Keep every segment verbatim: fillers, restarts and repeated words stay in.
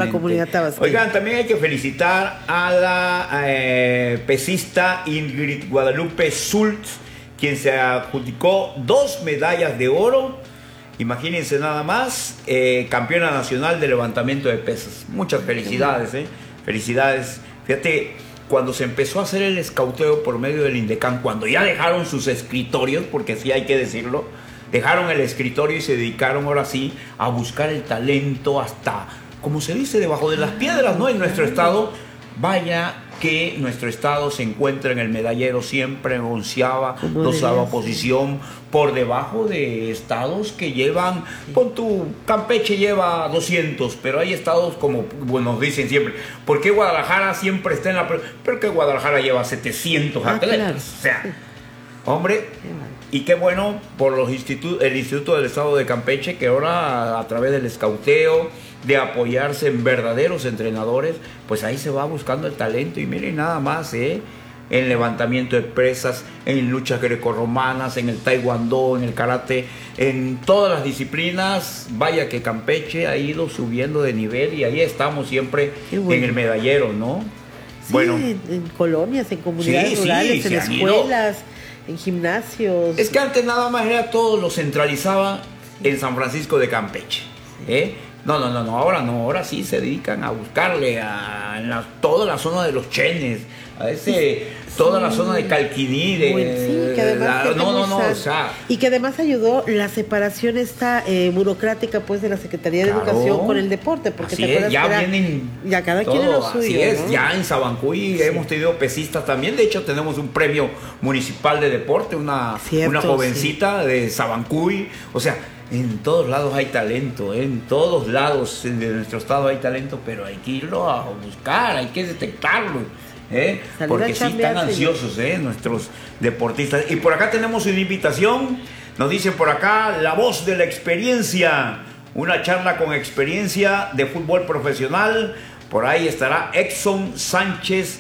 la comunidad tabasqueña. Oigan, también hay que felicitar a la eh, pesista Ingrid Guadalupe Zult, quien se adjudicó dos medallas de oro. Imagínense nada más, eh, campeona nacional de levantamiento de pesas. Muchas felicidades, eh. Felicidades. Fíjate, cuando se empezó a hacer el escauteo por medio del INDECAN, cuando ya dejaron sus escritorios, porque sí hay que decirlo, dejaron el escritorio y se dedicaron ahora sí a buscar el talento hasta, como se dice, debajo de las piedras, ¿no? En nuestro estado, vaya que nuestro estado se encuentra en el medallero siempre en onceava, doceava posición, por debajo de estados que llevan, con tu Campeche lleva doscientos, pero hay estados como, bueno, nos dicen siempre, ¿por qué Guadalajara siempre está en la... pero que Guadalajara lleva setecientos ah, atletas? Claro. O sea, hombre, y qué bueno por los institutos, el Instituto del Estado de Campeche, que ahora a través del escauteo, de apoyarse en verdaderos entrenadores, pues ahí se va buscando el talento. Y miren nada más, ¿eh? En levantamiento de pesas, en luchas grecorromanas, en el taekwondo, en el karate, en todas las disciplinas. Vaya que Campeche ha ido subiendo de nivel y ahí estamos siempre bueno. En el medallero, ¿no? Sí, bueno, en, en colonias, en comunidades sí, rurales, sí, en escuelas, en gimnasios. Es que antes nada más era todo lo centralizaba en San Francisco de Campeche, ¿eh? No, no, no, no, ahora no, ahora sí se dedican a buscarle a, la, toda la zona de los Chenes, a ese, toda sí. la zona de Calquiní, de, bueno, sí, que además la, no, no, no, o sea, y que además ayudó la separación esta eh, burocrática pues de la Secretaría de claro, Educación con el deporte, porque así te acuerdas es, ya que era, vienen ya cada todo, quien en lo suyo, así es, ¿no? Ya en Sabancuy sí. hemos tenido pesistas también, de hecho tenemos un premio municipal de deporte, una, Cierto, una jovencita sí. de Sabancuy, o sea, en todos lados hay talento, ¿eh? En todos lados de nuestro estado hay talento, pero hay que irlo a buscar, hay que detectarlo, ¿eh? Porque sí están ansiosos, ¿eh? Nuestros deportistas. Y por acá tenemos una invitación, nos dicen por acá, la voz de la experiencia, una charla con experiencia de fútbol profesional. Por ahí estará Exxon Sánchez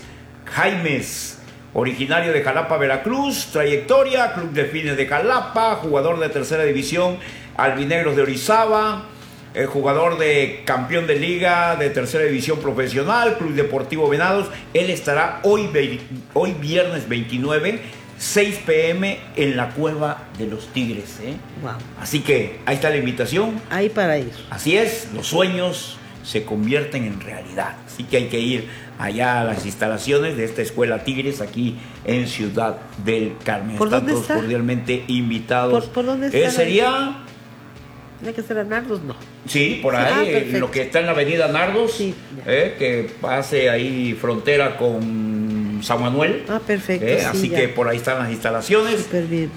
Jaimes, originario de Jalapa, Veracruz, trayectoria, Club de Fines de Jalapa, jugador de tercera división, Albinegros de Orizaba, eh, jugador de campeón de liga de tercera división profesional, Club Deportivo Venados. Él estará hoy, hoy viernes veintinueve, seis pe eme en la Cueva de los Tigres, ¿eh? Wow. Así que ahí está la invitación. Ahí para ir. Así es, los sueños se convierten en realidad. Así que hay que ir allá a las instalaciones de esta escuela Tigres aquí en Ciudad del Carmen. ¿Por Están dónde todos está? cordialmente invitados. ¿Por, por dónde está? Eh, sería... ¿Tiene que ser a Nardos? No. Sí, por ahí, ah, lo que está en la avenida Nardos, sí, eh, que pase ahí frontera con San Manuel. Ah, perfecto. Eh, sí, así ya. que por ahí están las instalaciones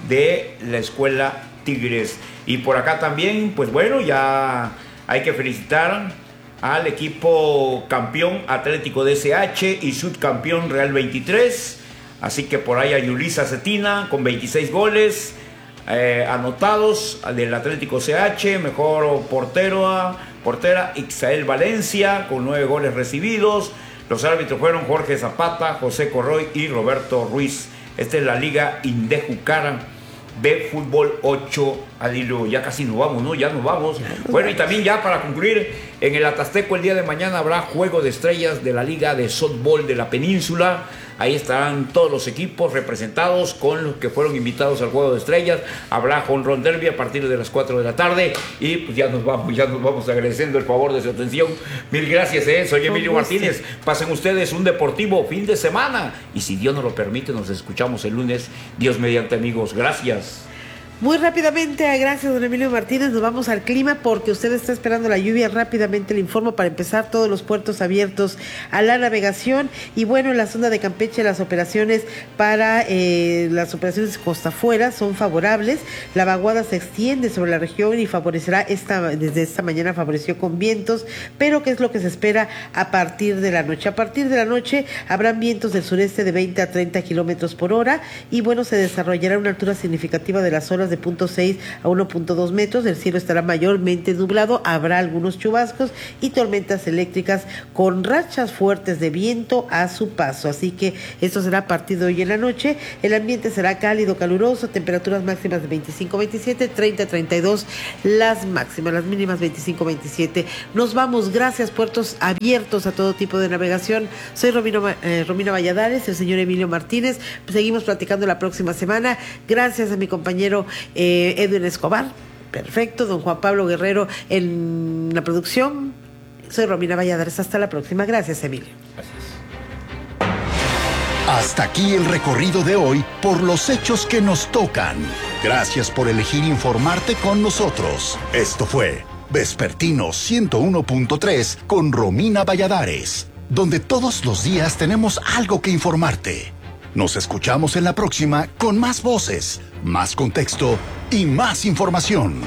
de la escuela Tigres. Y por acá también, pues bueno, ya hay que felicitar al equipo campeón Atlético de ese hache y subcampeón Real veintitrés. Así que por ahí a Yulisa Cetina con veintiséis goles eh, anotados del Atlético C H, mejor portero, portera Ixael Valencia con nueve goles recibidos. Los árbitros fueron Jorge Zapata, José Corroy y Roberto Ruiz. Esta es la Liga Indejucara de Fútbol ocho al hilo. Ya casi nos vamos, ¿no? Ya nos vamos. Bueno, y también ya para concluir, en el Atasteco el día de mañana habrá Juego de Estrellas de la Liga de Softball de la Península. Ahí estarán todos los equipos representados con los que fueron invitados al Juego de Estrellas. Habrá Home Run Derby a partir de las cuatro de la tarde. Y pues ya nos vamos, ya nos vamos agradeciendo el favor de su atención. Mil gracias, ¿eh? Soy Emilio Martínez. Pasen ustedes un deportivo fin de semana. Y si Dios nos lo permite, nos escuchamos el lunes. Dios mediante, amigos. Gracias. Muy rápidamente, gracias don Emilio Martínez, nos vamos al clima porque usted está esperando la lluvia. Rápidamente le informo para empezar todos los puertos abiertos a la navegación. Y bueno, en la zona de Campeche las operaciones para eh, las operaciones costa afuera son favorables. La vaguada se extiende sobre la región y favorecerá, esta desde esta mañana favoreció con vientos, pero ¿qué es lo que se espera a partir de la noche? A partir de la noche habrán vientos del sureste de veinte a treinta kilómetros por hora y bueno, se desarrollará una altura significativa de las olas ráfagas de punto seis a uno punto dos metros. El cielo estará mayormente nublado, habrá algunos chubascos y tormentas eléctricas con rachas fuertes de viento a su paso. Así que esto será a partir de hoy en la noche. El ambiente será cálido, caluroso, temperaturas máximas de veinticinco a veintisiete, treinta a treinta y dos las máximas, las mínimas veinticinco a veintisiete. Nos vamos, gracias, puertos abiertos a todo tipo de navegación. Soy Romino, eh, Romina Valladares, el señor Emilio Martínez. Seguimos platicando la próxima semana. Gracias a mi compañero eh, Edwin Escobar. Perfecto, don Juan Pablo Guerrero en la producción. Soy Romina Valladares. Hasta la próxima. Gracias, Emilio. Gracias. Hasta aquí el recorrido de hoy por los hechos que nos tocan. Gracias por elegir informarte con nosotros. Esto fue Vespertino ciento uno punto tres con Romina Valladares, donde todos los días tenemos algo que informarte. Nos escuchamos en la próxima con más voces, más contexto y más información.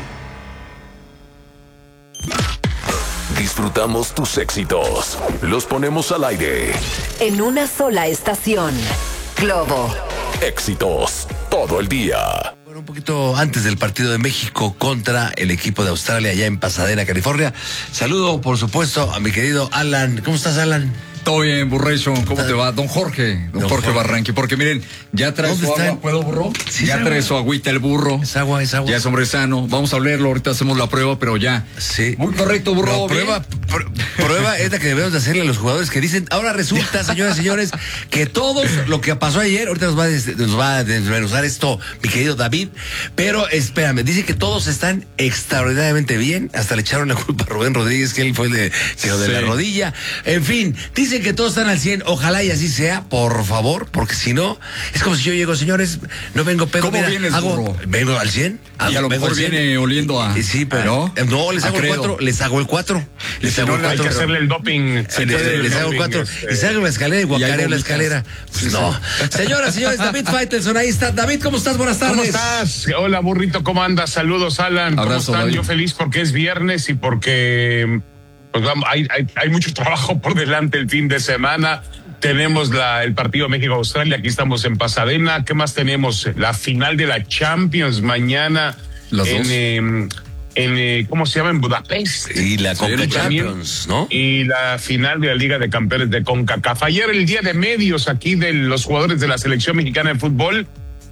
Disfrutamos tus éxitos. Los ponemos al aire. En una sola estación. Globo. Éxitos todo el día. Bueno, un poquito antes del partido de México contra el equipo de Australia allá en Pasadena, California. Saludo, por supuesto, a mi querido Alan. ¿Cómo estás, Alan? Todo bien, Burration, ¿cómo te va? Don Jorge, don, don Jorge, Jorge Barranqui, porque miren, ya trae su agua, ¿puedo, burro? Sí, ya trae su agüita el burro. Es agua, es agua. Ya es hombre sano, vamos a leerlo, ahorita hacemos la prueba, pero ya. Sí. Muy correcto, burro. No, prueba, pr prueba es la que debemos de hacerle a los jugadores que dicen, ahora resulta, señoras y señores, que todos lo que pasó ayer, ahorita nos va a, nos va a desmenuzar esto, mi querido David, pero espérame, dice que todos están extraordinariamente bien, hasta le echaron la culpa a Rubén Rodríguez, que él fue el de, que lo de sí. la rodilla, en fin, dicen que todos están al cien, ojalá y así sea, por favor, porque si no, es como si yo llego, señores, no vengo pedo. ¿Cómo mira, vienes, hago, burro? Vengo al cien. Y a lo mejor viene oliendo a... Sí, pero... ¿no? No, les hago el cuatro, les hago el cuatro. Les hago el cuatro. Hay que hacerle el doping. Sí, les, les hago el cuatro. Y salgo la escalera y guacareo la escalera. Pues sí, no. Sí. Señoras, señores, David Faitelson, ahí está. David, ¿cómo estás? Buenas tardes. ¿Cómo estás? Hola, burrito, ¿cómo andas? Saludos, Alan. ¿Cómo Abrazo, están? David. Yo feliz porque es viernes y porque pues, vamos, hay, hay, hay mucho trabajo por delante el fin de semana. Tenemos la, el partido México-Australia, aquí estamos en Pasadena. ¿Qué más tenemos? La final de la Champions mañana. Los en, dos. Eh, en eh, ¿cómo se llama? En Budapest. Y la Sí, Conca también. Champions, ¿no? Y la final de la Liga de Campeones de CONCACAF. Ayer el día de medios aquí de los jugadores de la selección mexicana de fútbol.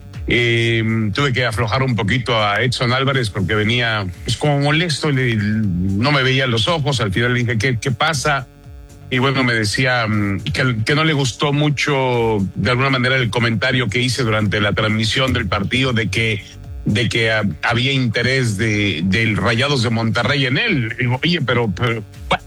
Eh, tuve que aflojar un poquito a Edson Álvarez porque venía pues, como molesto, le, no me veía los ojos. Al final le dije, ¿qué, qué pasa? Y bueno, me decía que, que no le gustó mucho, de alguna manera, el comentario que hice durante la transmisión del partido de que, de que uh, había interés de, del Rayados de Monterrey en él. Y digo, oye, pero, pero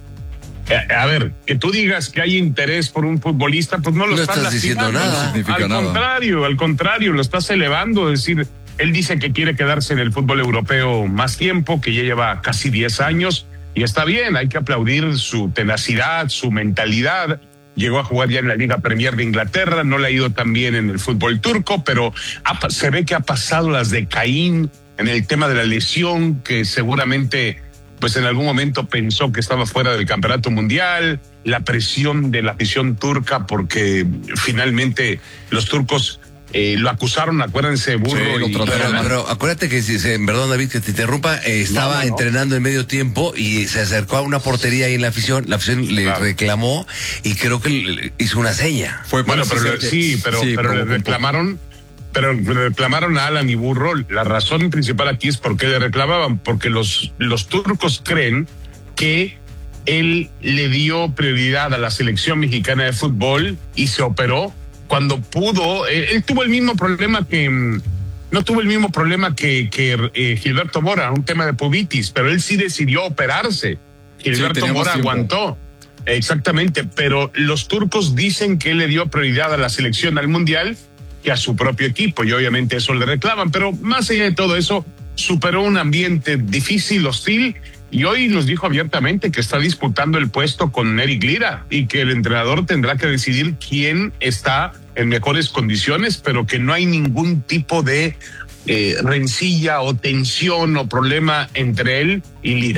a, a ver, que tú digas que hay interés por un futbolista, pues no lo no estás, estás diciendo nada. No significa al nada. contrario, al contrario, lo estás elevando. Es decir, él dice que quiere quedarse en el fútbol europeo más tiempo, que ya lleva casi diez años. Y está bien, hay que aplaudir su tenacidad, su mentalidad. Llegó a jugar ya en la Liga Premier de Inglaterra, no le ha ido tan bien en el fútbol turco, pero ha, se ve que ha pasado las de Caín en el tema de la lesión, que seguramente pues en algún momento pensó que estaba fuera del campeonato mundial, la presión de la afición turca, porque finalmente los turcos Eh, lo acusaron, acuérdense, burro. Sí, lo y, pero, pero acuérdate que, si, perdón David, que te interrumpa, eh, estaba no, no, no. entrenando en medio tiempo y se acercó a una portería ahí en la afición, la afición le claro. reclamó y creo que le hizo una seña. Fue bueno, pero le, sí, pero, sí, pero le reclamaron, pero le reclamaron a Alan y Burro. La razón principal aquí es por qué le reclamaban, porque los, los turcos creen que él le dio prioridad a la selección mexicana de fútbol y se operó cuando pudo. Él, él tuvo el mismo problema que no tuvo el mismo problema que, que eh, Gilberto Mora, un tema de pubitis, pero él sí decidió operarse. Gilberto sí, Mora tiempo. aguantó. Exactamente, pero los turcos dicen que él le dio prioridad a la selección, al mundial, que a su propio equipo, y obviamente eso le reclaman, pero más allá de todo eso, superó un ambiente difícil, hostil, y hoy nos dijo abiertamente que está disputando el puesto con Eric Lira y que el entrenador tendrá que decidir quién está en mejores condiciones, pero que no hay ningún tipo de eh, rencilla o tensión o problema entre él y Lira.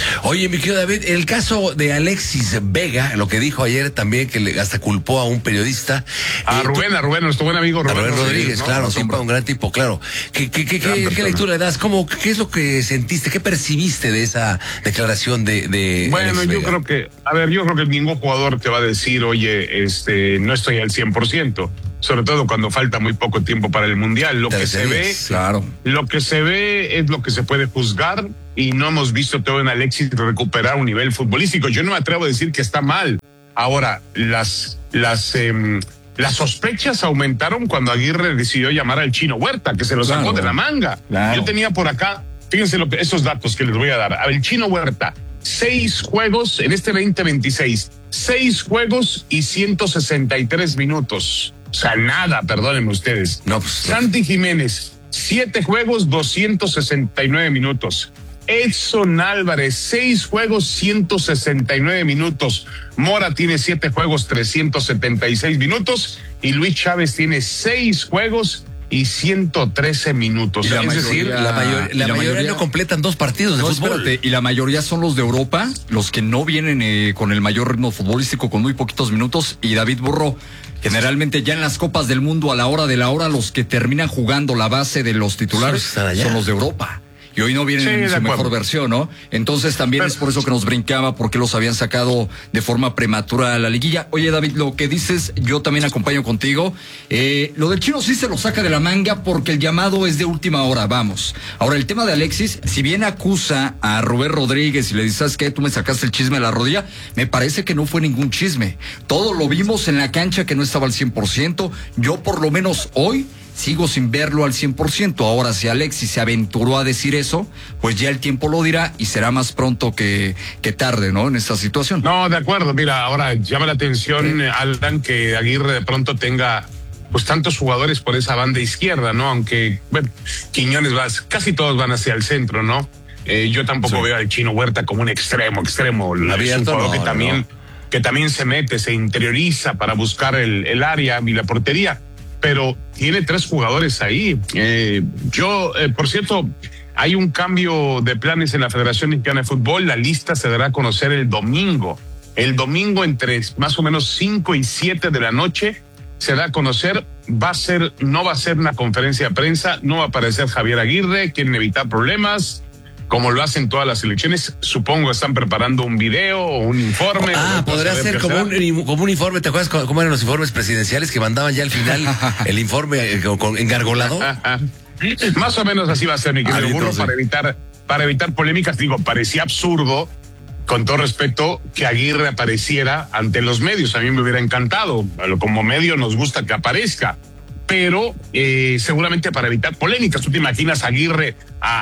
Oye, mi querido David, el caso de Alexis Vega, lo que dijo ayer también, que le, hasta culpó a un periodista. A eh, Rubén, tú, a Rubén, nuestro buen amigo Rubén, Rubén Rodríguez, ¿no? claro, siempre un gran tipo, claro. ¿Qué, qué, qué, qué, qué lectura le das? ¿Cómo, ¿Qué es lo que sentiste? ¿Qué percibiste de esa declaración de, de Bueno, Alexis yo Vega? creo que, a ver, yo creo que ningún jugador te va a decir, oye, este, no estoy al cien por ciento. Sobre todo cuando falta muy poco tiempo para el Mundial. Lo que se ve, claro. Lo que se ve es lo que se puede juzgar y no hemos visto todo en Alexis recuperar un nivel futbolístico. Yo no me atrevo a decir que está mal. Ahora, las, las, eh, las sospechas aumentaron cuando Aguirre decidió llamar al Chino Huerta, que se lo sacó Claro. de la manga. Claro. Yo tenía por acá, fíjense lo que, esos datos que les voy a dar. El Chino Huerta, seis juegos en este veinte veintiséis, seis juegos y ciento sesenta y tres minutos. O sea, nada, perdónenme ustedes. No, pues, Santi Jiménez, siete juegos, doscientos sesenta y nueve minutos. Edson Álvarez, seis juegos, ciento sesenta y nueve minutos. Mora tiene siete juegos, trescientos setenta y seis minutos. Y Luis Chávez tiene seis juegos y ciento trece minutos. Y la es mayoría- decir, la, mayor- y la la mayoría mayoría- no completan dos partidos de No, fútbol. espérate, y la mayoría son los de Europa, los que no vienen eh, con el mayor ritmo futbolístico, con muy poquitos minutos. Y David Burro, generalmente ya en las Copas del Mundo, a la hora de la hora, los que terminan jugando la base de los titulares Están allá. son los de Europa. Y hoy no vienen Sí, en de su acuerdo. mejor versión, ¿no? Entonces también Pero- es por eso que nos brincaba, porque los habían sacado de forma prematura a la liguilla. Oye, David, lo que dices, yo también acompaño contigo. Eh, lo del Chino sí se lo saca de la manga porque el llamado es de última hora, vamos. Ahora, el tema de Alexis, si bien acusa a Rubén Rodríguez y le dices, ¿sabes qué? Tú me sacaste el chisme de la rodilla, me parece que no fue ningún chisme. Todo lo vimos en la cancha que no estaba al cien por ciento. Yo por lo menos hoy sigo sin verlo al cien por ciento. Ahora, si Alexis se aventuró a decir eso, pues ya el tiempo lo dirá y será más pronto que, que tarde, ¿no? En esta situación. No, de acuerdo. Mira, ahora llama la atención, Alan, que Aguirre de pronto tenga pues tantos jugadores por esa banda izquierda, ¿no? Aunque, bueno, Quiñones va, casi todos van hacia el centro, ¿no? Eh, yo tampoco Sí. veo al Chino Huerta como un extremo, extremo. Es un Abierto, jugador no, que no, también, no. que también se mete, se interioriza para buscar el, el área y la portería. Pero tiene tres jugadores ahí. Eh, yo, eh, por cierto, hay un cambio de planes en la Federación Mexicana de Fútbol. La lista se dará a conocer el domingo. El domingo entre más o menos cinco y siete de la noche se da a conocer. Va a ser, no va a ser una conferencia de prensa, no va a aparecer Javier Aguirre, quieren evitar problemas, como lo hacen todas las elecciones. Supongo están preparando un video o un informe. Ah, o podría saber ser qué como será. un, como un informe. ¿Te acuerdas cómo cómo eran los informes presidenciales que mandaban ya al final el informe eh, con, con engargolado? Más o menos así va a ser, mi querido Ah, Burro, entonces. para evitar, para evitar polémicas. Digo, parecía absurdo, con todo respeto, que Aguirre apareciera ante los medios. A mí me hubiera encantado. Como medio nos gusta que aparezca. Pero eh, seguramente para evitar polémicas. ¿Tú te imaginas a Aguirre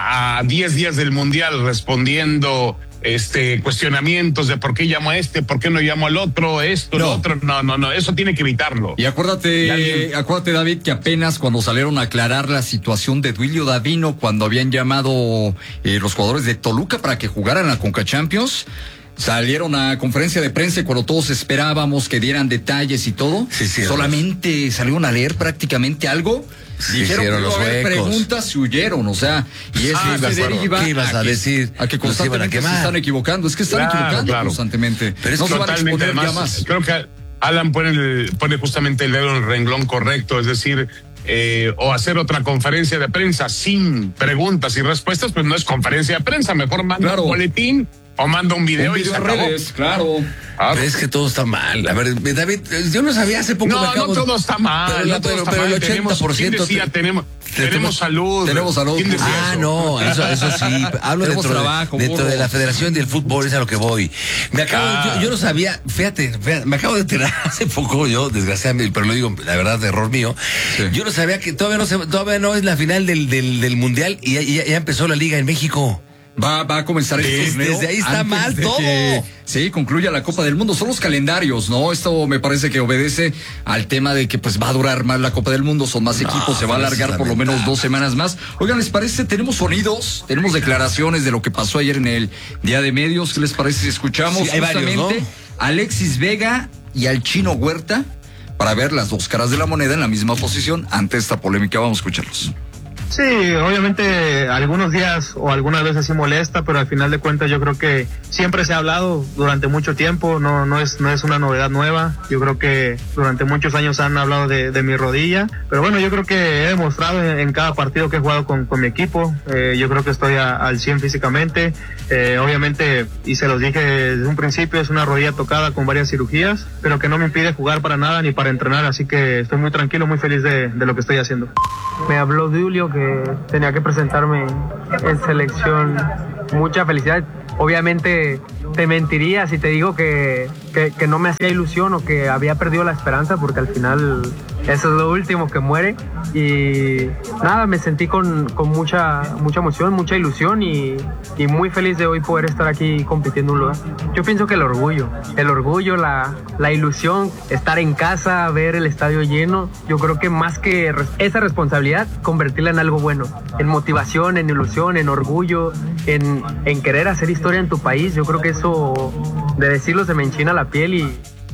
a diez días del Mundial respondiendo este cuestionamientos de por qué llamo a este, por qué no llamo al otro, esto, No. lo otro? No, no, no, eso tiene que evitarlo. Y acuérdate, Y alguien- acuérdate, David, que apenas cuando salieron a aclarar la situación de Duilio Davino, cuando habían llamado eh, los jugadores de Toluca para que jugaran la Conca Champions, salieron a conferencia de prensa y cuando todos esperábamos que dieran detalles y todo, Sí, sí, solamente salieron a leer prácticamente algo. Sí, Dijeron que hicieron iba a los haber huecos. preguntas y huyeron, o sea, y eso Ah, se de acuerdo. deriva ¿Qué ibas a que- decir? a que Los iban a constantemente se quemar. están equivocando, es que están Claro, equivocando claro. constantemente. Pero es no que se van a Totalmente, exponer ya además, más. creo que Alan pone, el- pone justamente el dedo en el renglón correcto, es decir, eh, o hacer otra conferencia de prensa sin preguntas y respuestas, pues no es conferencia de prensa, mejor manda Claro. un boletín o manda un video, Un y video se en acabó. redes, claro. Ah, Pero es que todo está mal. A ver, David, yo no sabía hace poco. me no, acabo no de- todo está mal, Pero, no la- todo pero, está pero el mal. Tenemos- ochenta por ciento. ¿quién decía? te- tenemos, te- tenemos salud. Tenemos salud. ¿Quién decía Ah, eso? no, eso, eso sí. Hablo Tenemos dentro, trabajo, de, dentro burro. de la Federación del Fútbol, es a lo que voy. Me acabo, Ah. yo, yo no sabía, fíjate, fíjate, me acabo de enterar hace poco, yo, desgraciadamente, pero lo digo, la verdad, de error mío. Sí. Yo no sabía que todavía no se, todavía no es la final del, del, del Mundial y ya, ya- ya empezó la liga en México. Va, va a comenzar el Desde- torneo desde ahí está antes mal de todo. que, sí, concluya la Copa del Mundo. Son los calendarios, ¿no? Esto me parece que obedece al tema de que pues va a durar más la Copa del Mundo, son más No, equipos, se va a pero eso es alargar por lo menos lamentable. dos semanas más. Oigan, ¿les parece? Tenemos sonidos, tenemos declaraciones de lo que pasó ayer en el Día de Medios. ¿Qué les parece si escuchamos Sí, hay varios, justamente ¿no? a Alexis Vega y al Chino Huerta para ver las dos caras de la moneda en la misma posición ante esta polémica? Vamos a escucharlos. Sí, obviamente algunos días o algunas veces sí molesta, pero al final de cuentas yo creo que siempre se ha hablado durante mucho tiempo, no no es no es una novedad nueva. Yo creo que durante muchos años han hablado de, de mi rodilla, pero bueno, yo creo que he demostrado en, en cada partido que he jugado con, con mi equipo. Eh, yo creo que estoy a, al cien físicamente. Eh, obviamente, y se los dije desde un principio, es una rodilla tocada con varias cirugías, pero que no me impide jugar para nada ni para entrenar, así que estoy muy tranquilo, muy feliz de, de lo que estoy haciendo. Me habló Julio que tenía que presentarme en selección. Mucha felicidad. Obviamente te mentiría si te digo que, que, que no me hacía ilusión o que había perdido la esperanza, porque al final eso es lo último que muere. Y nada, me sentí con, con mucha, mucha emoción, mucha ilusión y, y muy feliz de hoy poder estar aquí compitiendo un lugar. Yo pienso que el orgullo, el orgullo, la, la ilusión, estar en casa, ver el estadio lleno, yo creo que más que esa responsabilidad, convertirla en algo bueno, en motivación, en ilusión, en orgullo, en, en querer hacer historia en tu país. Yo creo que eso, de decirlo, se me enchina la piel. Y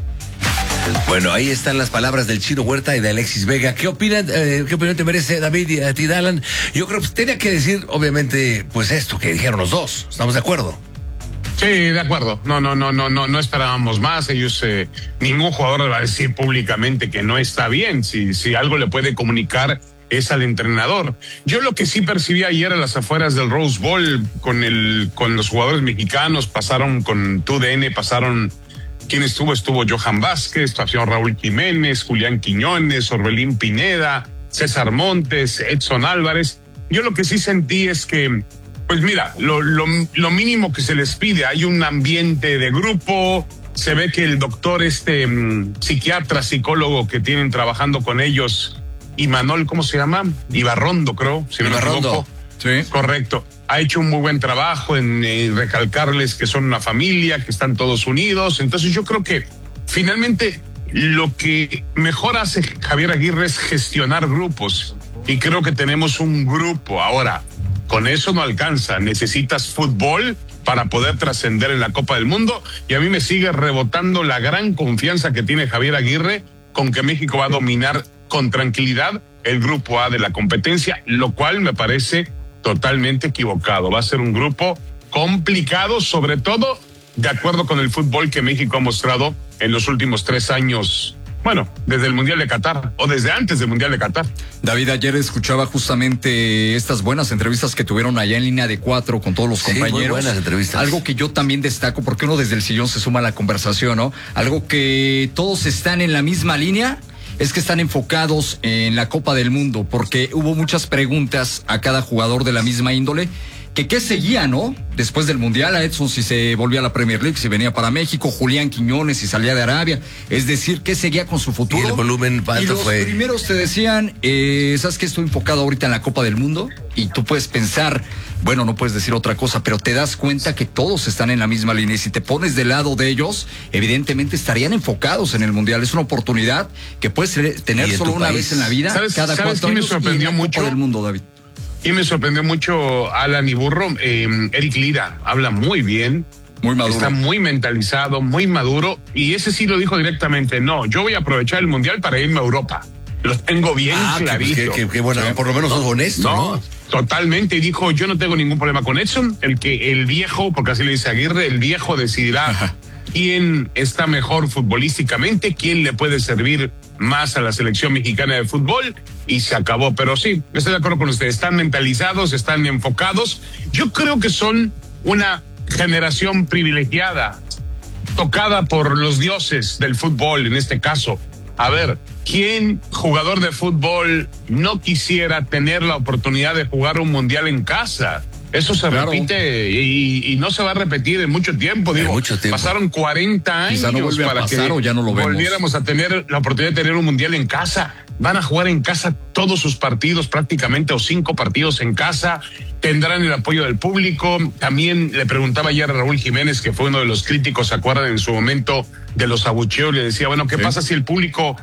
bueno, ahí están las palabras del Chino Huerta y de Alexis Vega. ¿Qué opinan? Eh, ¿Qué opinión te merece, David, y a ti, Alan? Yo creo que tenía que decir, obviamente, pues esto que dijeron los dos. ¿Estamos de acuerdo? Sí, de acuerdo. No, no, no, no, no, no esperábamos más. Ellos, eh, ningún jugador le va a decir públicamente que no está bien. Si, si algo le puede comunicar es al entrenador. Yo lo que sí percibí ayer a las afueras del Rose Bowl con el, con los jugadores mexicanos, pasaron con T U D N, pasaron. ¿Quién estuvo? Estuvo Johan Vázquez, pasó Raúl Jiménez, Julián Quiñones, Orbelín Pineda, César Montes, Edson Álvarez. Yo lo que sí sentí es que, pues mira, lo, lo, lo mínimo que se les pide, hay un ambiente de grupo, se ve que el doctor, este um, psiquiatra, psicólogo que tienen trabajando con ellos, Imanol, ¿cómo se llama? Ibarrondo, creo, si no me equivoco. Sí. Correcto. Ha hecho un muy buen trabajo en eh, recalcarles que son una familia, que están todos unidos. Entonces yo creo que finalmente lo que mejor hace Javier Aguirre es gestionar grupos. Y creo que tenemos un grupo. Ahora, con eso no alcanza. Necesitas fútbol para poder trascender en la Copa del Mundo. Y a mí me sigue rebotando la gran confianza que tiene Javier Aguirre con que México va a dominar con tranquilidad el grupo A de la competencia, lo cual me parece totalmente equivocado. Va a ser un grupo complicado, sobre todo de acuerdo con el fútbol que México ha mostrado en los últimos tres años. Bueno, desde el Mundial de Qatar o desde antes del Mundial de Qatar. David, ayer escuchaba justamente estas buenas entrevistas que tuvieron allá en Línea de Cuatro con todos los sí, compañeros. Muy buenas entrevistas. Algo que yo también destaco, porque uno desde el sillón se suma a la conversación, ¿no? Algo que todos están en la misma línea, es que están enfocados en la Copa del Mundo, porque hubo muchas preguntas a cada jugador de la misma índole, que qué seguía, ¿no? Después del Mundial, a Edson si se volvía a la Premier League, si venía para México, Julián Quiñones si salía de Arabia, es decir, qué seguía con su futuro. Y el volumen alto y los fue. primeros te decían, eh, ¿sabes qué? Estoy enfocado ahorita en la Copa del Mundo, y tú puedes pensar, bueno, no puedes decir otra cosa, pero te das cuenta que todos están en la misma línea, y si te pones del lado de ellos, evidentemente estarían enfocados en el Mundial. Es una oportunidad que puedes tener solo una país? vez en la vida, ¿Sabes, cada ¿sabes cuatro quién años, me sorprendió y en la mucho? Copa del Mundo, David. Y me sorprendió mucho Alan y Burro. Eh, Eric Lira habla muy bien. Muy maduro. Está muy mentalizado, muy maduro. Y ese sí lo dijo directamente. No, yo voy a aprovechar el Mundial para irme a Europa. Lo tengo bien ah, clarito. Qué, qué, qué bueno, sí. Por lo menos sos honesto, ¿no? ¿no? Totalmente. Dijo, yo no tengo ningún problema con Edson. El que el viejo, porque así le dice Aguirre, el viejo decidirá Ajá. quién está mejor futbolísticamente, quién le puede servir más a la selección mexicana de fútbol, y se acabó. Pero sí, estoy de acuerdo con ustedes, están mentalizados, están enfocados. Yo creo que son una generación privilegiada, tocada por los dioses del fútbol, en este caso. A ver, ¿quién jugador de fútbol no quisiera tener la oportunidad de jugar un mundial en casa? Eso se claro. repite y, y no se va a repetir en mucho tiempo. Digo, mucho tiempo. Pasaron cuarenta años no para pasar, que o ya no lo volviéramos a tener la oportunidad de tener un mundial en casa. Van a jugar en casa todos sus partidos prácticamente, o cinco partidos en casa. Tendrán el apoyo del público. También le preguntaba ayer a Raúl Jiménez, que fue uno de los críticos, ¿se acuerdan? En su momento de los abucheos, le decía, bueno, ¿qué sí. pasa si el público,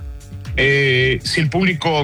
eh, si el público...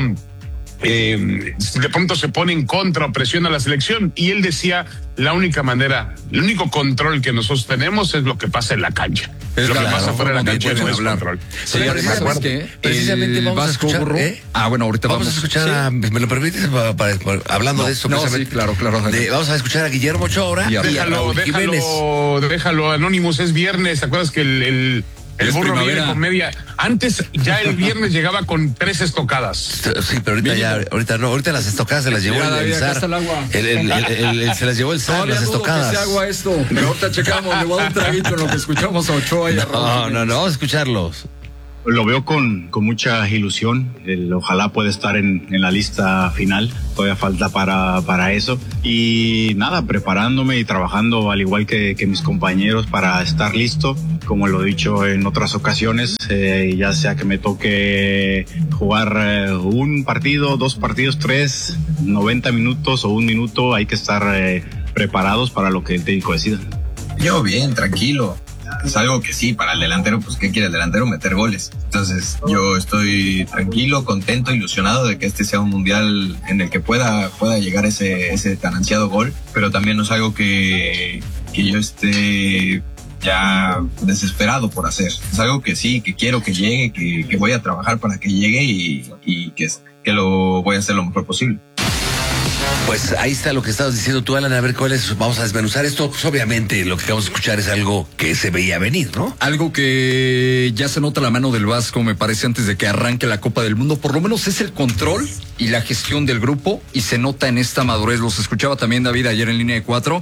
Eh, de pronto se pone en contra o presiona a la selección? Y él decía, la única manera, el único control que nosotros tenemos es lo que pasa en la cancha. Es lo claro, que pasa fuera de la cancha no es control. Sí, ¿sabes qué? Precisamente vamos a escuchar, ¿eh? Ah, bueno, ahorita vamos, vamos a escuchar, ¿sí? a, ¿me lo permites? Para, para, para, hablando no, de eso. No, sí, claro, claro. De, vamos a escuchar a Guillermo Ochoa y a Déjalo, Raúl Jiménez. déjalo, déjalo, Anonymous, es viernes, ¿te acuerdas que el... el El burro viene con media. Antes ya el viernes llegaba con tres estocadas. Sí, pero ahorita ya, ahorita no, ahorita las estocadas se las llevó Mira, el, el David, zar. El, el, el, el, se las llevó el zar, Todavía las dudo estocadas. Que se agua esto. Pero ahorita checamos, le voy a dar un traguito en lo que escuchamos a Ochoa y a Raúl. No, no, no, vamos a escucharlos. Lo veo con, con mucha ilusión. El, ojalá pueda estar en, en la lista final. Todavía falta para, para eso. Y nada, preparándome y trabajando al igual que, que mis compañeros para estar listo. Como lo he dicho en otras ocasiones, eh, ya sea que me toque jugar eh, un partido, dos partidos, tres, noventa minutos o un minuto, hay que estar eh, preparados para lo que el técnico decida. Yo bien, tranquilo. Es algo que sí, para el delantero, pues ¿qué quiere el delantero? Meter goles. Entonces yo estoy tranquilo, contento, ilusionado de que este sea un mundial en el que pueda, pueda llegar ese, ese tan ansiado gol, pero también no es algo que, que yo esté ya desesperado por hacer. Es algo que sí, que quiero que llegue, que, que voy a trabajar para que llegue y, y que, que lo voy a hacer lo mejor posible. Pues ahí está lo que estabas diciendo tú, Alan, a ver cuál es, vamos a desmenuzar esto. Pues obviamente lo que acabamos de escuchar es algo que se veía venir, ¿no? Algo que ya se nota la mano del Vasco, me parece, antes de que arranque la Copa del Mundo. Por lo menos es el control y la gestión del grupo, y se nota en esta madurez. Los escuchaba también David ayer en línea de cuatro.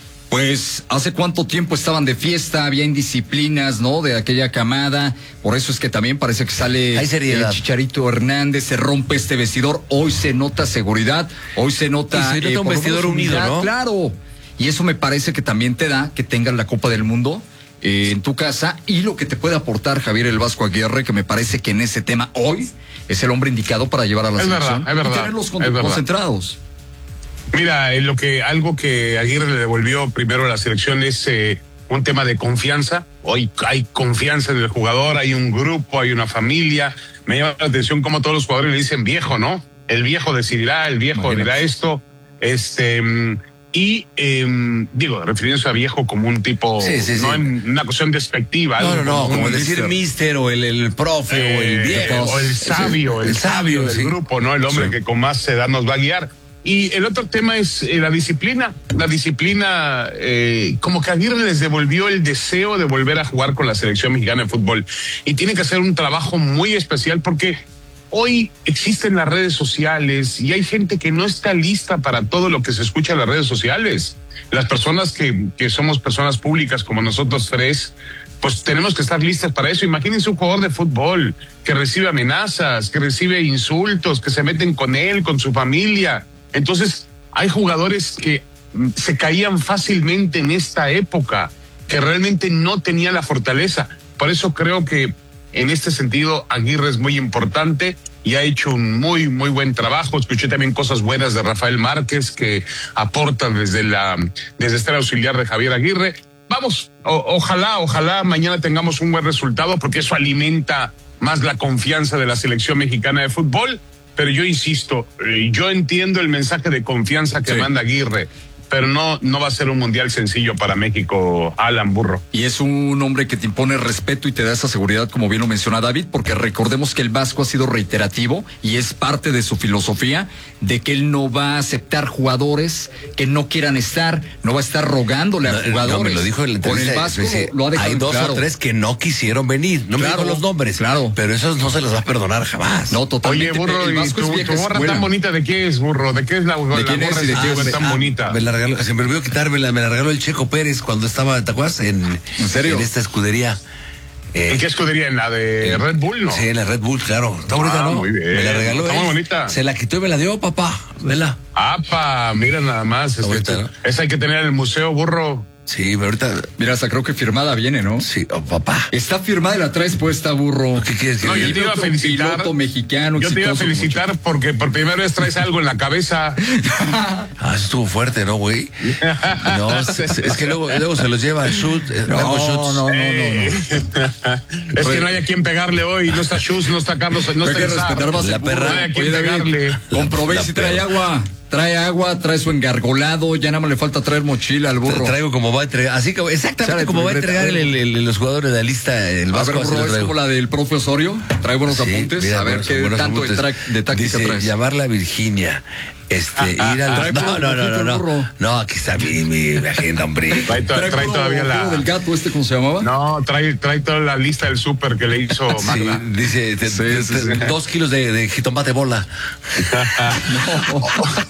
Pues, ¿hace cuánto tiempo estaban de fiesta? Había indisciplinas, ¿no? De aquella camada. Por eso es que también parece que sale el Chicharito Hernández, se rompe este vestidor. Hoy se nota seguridad, hoy se nota... Y se nota eh, un vestidor unido, ¿no? Claro. Y eso me parece que también te da que tengas la Copa del Mundo eh, en tu casa. Y lo que te puede aportar Javier el Vasco Aguirre, que me parece que en ese tema hoy es el hombre indicado para llevar a la es selección. Verdad, es verdad, y tenerlos es concentrados. Verdad. Mira, en lo que algo que Aguirre le devolvió primero a la selección es eh, un tema de confianza. Hoy hay confianza en el jugador, hay un grupo, hay una familia. Me llama la atención cómo todos los jugadores le dicen viejo, ¿no? El viejo decidirá, el viejo Imagínate. dirá esto. Este y eh, digo, refiriéndose a viejo como un tipo, sí, sí, no sí. en una cuestión despectiva. No, no, no, como, como decir mister. mister o el, el profe eh, o el viejo. O el sabio, el, el sabio del sí. grupo, ¿no? El hombre sí. que con más edad nos va a guiar. Y el otro tema es eh, la disciplina. La disciplina, eh, como que Aguirre les devolvió el deseo de volver a jugar con la selección mexicana de fútbol. Y tiene que hacer un trabajo muy especial porque hoy existen las redes sociales y hay gente que no está lista para todo lo que se escucha en las redes sociales. Las personas que, que somos personas públicas como nosotros tres, pues tenemos que estar listas para eso. Imagínense un jugador de fútbol que recibe amenazas, que recibe insultos, que se meten con él, con su familia. Entonces, hay jugadores que se caían fácilmente en esta época, que realmente no tenían la fortaleza. Por eso creo que en este sentido Aguirre es muy importante y ha hecho un muy, muy buen trabajo. Escuché también cosas buenas de Rafael Márquez, que aporta desde la, desde este auxiliar de Javier Aguirre. Vamos, o, ojalá, ojalá mañana tengamos un buen resultado, porque eso alimenta más la confianza de la selección mexicana de fútbol. Pero yo insisto, yo entiendo el mensaje de confianza que sí. manda Aguirre, pero no, no va a ser un mundial sencillo para México, Alan Burro. Y es un hombre que te impone respeto y te da esa seguridad, como bien lo menciona David, porque recordemos que el Vasco ha sido reiterativo y es parte de su filosofía de que él no va a aceptar jugadores que no quieran estar, no va a estar rogándole no, a jugadores. No, me lo dijo en la entrevista. Con el Vasco dice, lo ha dejado hay dos claro. o tres que no quisieron venir, no claro, me dijo los nombres, claro. pero esos no se los va a perdonar jamás. No, totalmente. Oye, Burro, el Vasco ¿y tu, es tu gorra tan bonita de qué es, Burro? ¿De qué es la, la gorra quién es? de Ah, qué es tan ah, bonita? Me la regaló, se me olvidó quitármela, me la regaló el Checo Pérez cuando estaba, ¿te acuerdas? En, ¿En serio? En esta escudería. Eh, ¿En qué escudería? ¿En la de eh, Red Bull, no? Sí, en la Red Bull, claro. Está bonita, ah, ¿no? Muy bien. Me la regaló. Está él. muy bonita. Se la quitó y me la dio, papá. Vela. Apa, mira nada más. Este, bonita, ¿no? Esa hay que tener en el museo, Burro. Sí, pero ahorita... Mira, hasta creo que firmada viene, ¿no? Sí, oh, papá. Está firmada y la traes puesta, Burro. ¿Qué quieres decir? No, yo te iba a felicitar. Piloto mexicano. Yo te iba a felicitar mucho. Porque por primera vez traes algo en la cabeza. Ah, eso estuvo fuerte, ¿no, güey? No, es, es que luego, luego se los lleva al shoot. No, no, no, no, eh, no, no. Es que no hay a quien pegarle hoy. No está Schutz, no está Carlos, no está respetar más la perra. No hay a quien pegarle. Comprobé si trae agua. trae agua, trae su engargolado, ya nada más le falta traer mochila al burro. Traigo como va a entregar, así que exactamente como va a entregar el, el, el, los jugadores de la lista, el Vasco. A ver, burro, es como la del profe Osorio, trae buenos sí, apuntes, mira, a ver qué tanto de, tra- de táctica dice, traes. Llamarla Virginia. Este, ah, ir al... ah, No, no, no, no, no, no. No, aquí está mi, mi, mi agenda, hombre. Trae, trae, trae todavía la... del gato este, ¿cómo se llamaba? No, trae, trae toda la lista del súper que le hizo Magda. Sí, dice, te, sí, te, sí, te, sí. dos kilos de, de jitomate bola. No.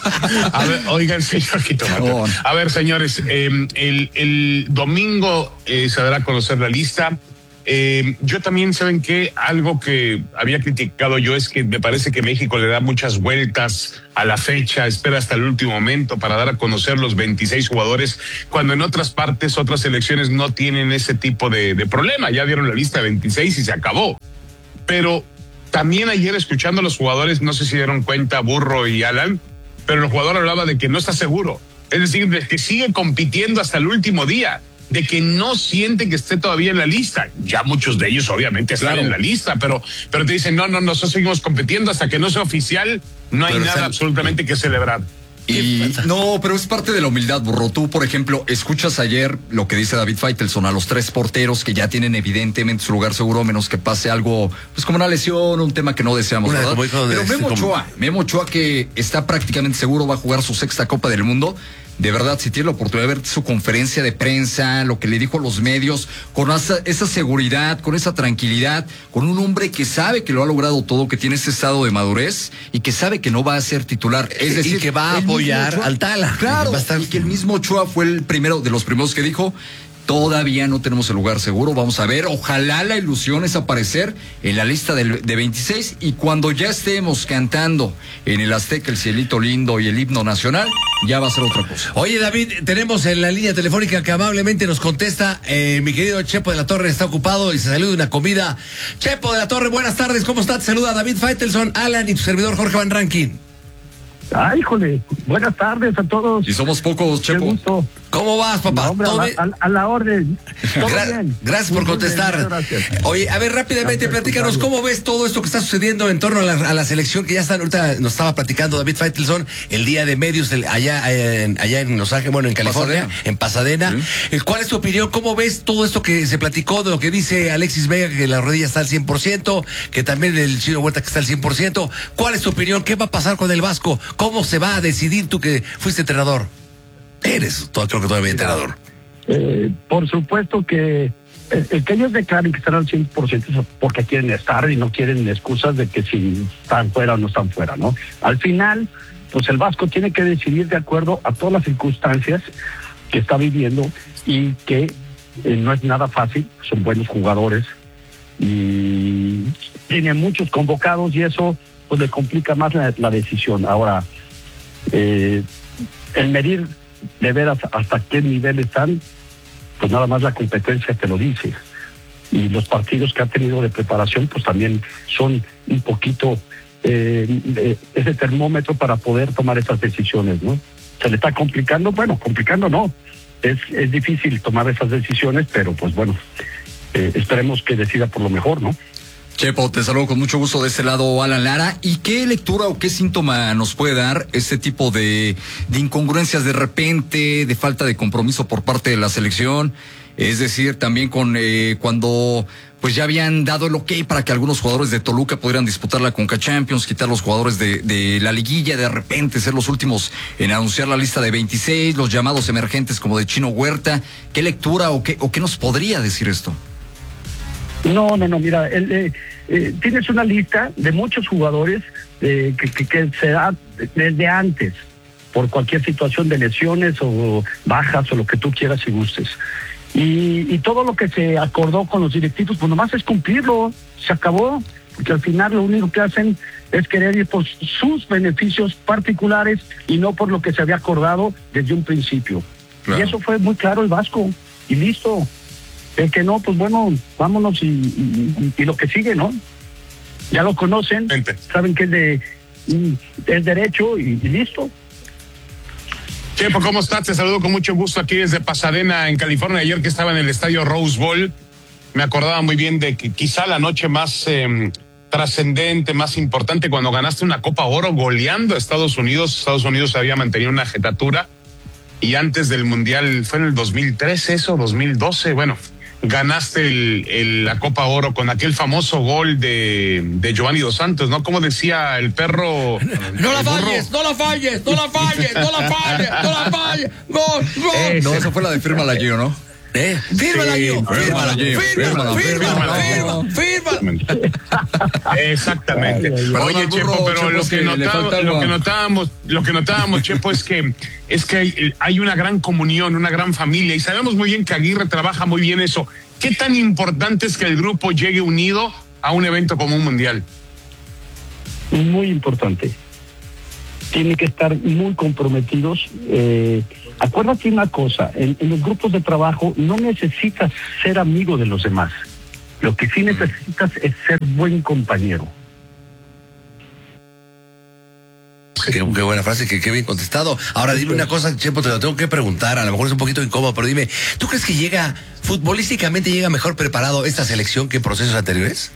A ver, oigan, señor jitomate. No. A ver, señores, eh, el, el domingo eh, se dará a conocer la lista. Eh, yo también, ¿saben qué? Algo que había criticado yo es que me parece que México le da muchas vueltas a la fecha, espera hasta el último momento para dar a conocer los veintiséis jugadores, cuando en otras partes, otras selecciones no tienen ese tipo de, de problema. Ya dieron la lista de veintiséis y se acabó. Pero también ayer escuchando a los jugadores, no sé si dieron cuenta Burro y Alan, pero el jugador hablaba de que no está seguro. Es decir, de que sigue compitiendo hasta el último día, de que no siente que esté todavía en la lista. Ya muchos de ellos obviamente están claro. en la lista, pero, pero te dicen, no, no, nosotros seguimos compitiendo hasta que no sea oficial, no hay pero nada están... absolutamente que celebrar. Y no, pero es parte de la humildad, Burro. Tú, por ejemplo, escuchas ayer lo que dice David Faitelson a los tres porteros que ya tienen evidentemente su lugar seguro, a menos que pase algo, pues como una lesión, un tema que no deseamos, una, ¿verdad? Pero Memo Ochoa, Memo Ochoa que está prácticamente seguro, va a jugar su sexta Copa del Mundo. De verdad, si tiene la oportunidad de ver su conferencia de prensa, lo que le dijo a los medios, con esa, esa seguridad, con esa tranquilidad, con un hombre que sabe que lo ha logrado todo, que tiene ese estado de madurez y que sabe que no va a ser titular. Es decir, y que va a apoyar Ochoa, al Tala. Claro, va a estar... y que el mismo Ochoa fue el primero, de los primeros que dijo, todavía no tenemos el lugar seguro, vamos a ver, ojalá la ilusión es aparecer en la lista del, de veintiséis y cuando ya estemos cantando en el Azteca el cielito lindo y el himno nacional, ya va a ser otra cosa. Oye, David, tenemos en la línea telefónica que amablemente nos contesta, eh, mi querido Chepo de la Torre está ocupado y se salió de una comida. Chepo de la Torre, buenas tardes, ¿cómo estás? Te saluda David Faitelson, Alan y tu servidor Jorge Van Rankin. Ah, híjole, buenas tardes a todos. Y somos pocos, Chepo. Qué gusto. ¿Cómo vas, papá? No, hombre, a, la, a, a la orden. Gra- gracias por contestar. Bien, gracias. Oye, a ver, rápidamente, gracias, platícanos, ¿cómo ves todo esto que está sucediendo en torno a la, a la selección que ya están, ahorita nos estaba platicando David Faitelson, el día de medios el, allá, en, allá en Los Ángeles, bueno, en California, Pasadena. en Pasadena. ¿Sí? ¿Cuál es tu opinión? ¿Cómo ves todo esto que se platicó de lo que dice Alexis Vega, que la rodilla está al cien por ciento, que también el Chino Huerta que está al cien por ciento? ¿Cuál es tu opinión? ¿Qué va a pasar con el Vasco? ¿Cómo se va a decidir tú que fuiste entrenador? Eres, todo, creo que todavía entrenador. Eh, por supuesto que el, el que ellos declaren que están al cien por ciento es porque quieren estar y no quieren excusas de que si están fuera o no están fuera, ¿no? Al final, pues el Vasco tiene que decidir de acuerdo a todas las circunstancias que está viviendo y que eh, no es nada fácil, son buenos jugadores y tiene muchos convocados y eso pues le complica más la, la decisión. Ahora, eh, el medir de veras hasta qué nivel están, pues nada más la competencia te lo dice. Y los partidos que ha tenido de preparación, pues también son un poquito eh, eh, ese termómetro para poder tomar esas decisiones, ¿no? Se le está complicando, bueno, complicando no, es, es difícil tomar esas decisiones, pero pues bueno, eh, esperemos que decida por lo mejor, ¿no? Chepo, te saludo con mucho gusto de este lado, Alan Lara. ¿Y qué lectura o qué síntoma nos puede dar este tipo de, de incongruencias de repente, de falta de compromiso por parte de la selección? Es decir, también con eh, cuando pues ya habían dado el ok para que algunos jugadores de Toluca pudieran disputar la Conca Champions, quitar los jugadores de, de la liguilla, de repente ser los últimos en anunciar la lista de veintiséis, los llamados emergentes como de Chino Huerta. ¿Qué lectura o qué, o qué nos podría decir esto? No, no, no, mira, el, eh, eh, tienes una lista de muchos jugadores eh, que, que, que se da desde antes, por cualquier situación de lesiones o bajas o lo que tú quieras y gustes. Y, y todo lo que se acordó con los directivos, pues nomás es cumplirlo, se acabó, porque al final lo único que hacen es querer ir por sus beneficios particulares y no por lo que se había acordado desde un principio. Claro. Y eso fue muy claro el Vasco, y listo. El que no, pues bueno, vámonos y, y, y lo que sigue, ¿no? Ya lo conocen, Gente. saben que es de es derecho y, y listo. Chepo, ¿cómo estás? Te saludo con mucho gusto aquí desde Pasadena, en California. Ayer que estaba en el estadio Rose Bowl, me acordaba muy bien de que quizá la noche más eh, trascendente, más importante, cuando ganaste una Copa Oro goleando a Estados Unidos. Estados Unidos había mantenido una jetatura y antes del Mundial, fue en el dos mil trece eso, dos mil doce, bueno, ganaste el, el, la Copa Oro con aquel famoso gol de, de Giovanni Dos Santos, ¿no? Como decía el perro. No la falles, no la falles, no la falles, no la falles, no la falles, gol, gol. Eh, no, esa fue la de Fírmala Gio, ¿no? ¿Eh? Fírmala, sí, Gio, fírmala, Gio, fírmala, fírmala, fírmala, fírmala. Exactamente. Oye, Chepo, pero lo que, notaba, lo que notábamos, lo que notábamos, Chepo, es que es que hay, hay una gran comunión, una gran familia, y sabemos muy bien que Aguirre trabaja muy bien eso. ¿Qué tan importante es que el grupo llegue unido a un evento como un mundial? Muy importante. Tienen que estar muy comprometidos. Eh, acuérdate una cosa, en, en los grupos de trabajo no necesitas ser amigo de los demás. Lo que sí necesitas es ser buen compañero. Qué, qué buena frase, qué, qué bien contestado. Ahora dime una cosa, Chepo, te lo tengo que preguntar, a lo mejor es un poquito incómodo, pero dime, ¿tú crees que llega, futbolísticamente llega mejor preparado esta selección que en procesos anteriores?